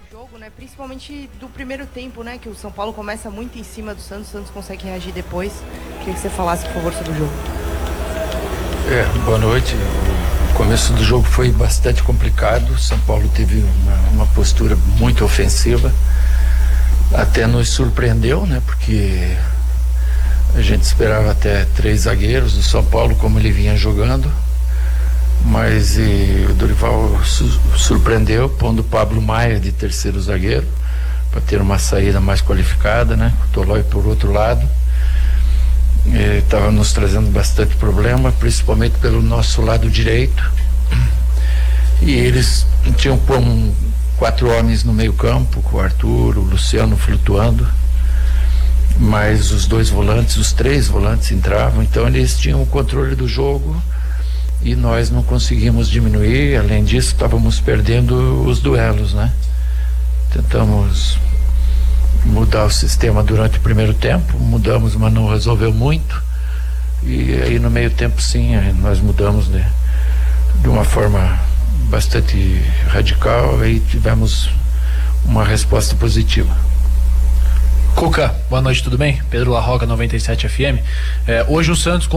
né? Principalmente do primeiro tempo, né? Que o São Paulo começa muito em cima do Santos, o Santos consegue reagir depois. Queria que você falasse, por favor, sobre o jogo. É, boa noite. O começo do jogo foi bastante complicado. O São Paulo teve uma, uma postura muito ofensiva. Até nos surpreendeu, né? Porque a gente esperava até três zagueiros do São Paulo, como ele vinha jogando. Mas e, o Dorival su- surpreendeu, pondo o Pablo Maia de terceiro zagueiro, para ter uma saída mais qualificada, né? O Tolói por outro lado. Estava nos trazendo bastante problema, principalmente pelo nosso lado direito. E eles tinham um, quatro homens no meio campo, com o Arthur, o Luciano flutuando, mas os dois volantes, os três volantes entravam, então eles tinham o controle do jogo e nós não conseguimos diminuir. Além disso, estávamos perdendo os duelos, né? Tentamos mudar o sistema durante o primeiro tempo, mudamos, mas não resolveu muito. E aí no meio tempo sim, nós mudamos, né, de uma forma bastante radical, e tivemos uma resposta positiva. Cuca, boa noite, tudo bem? Pedro La Roca, noventa e sete F M. É, hoje o Santos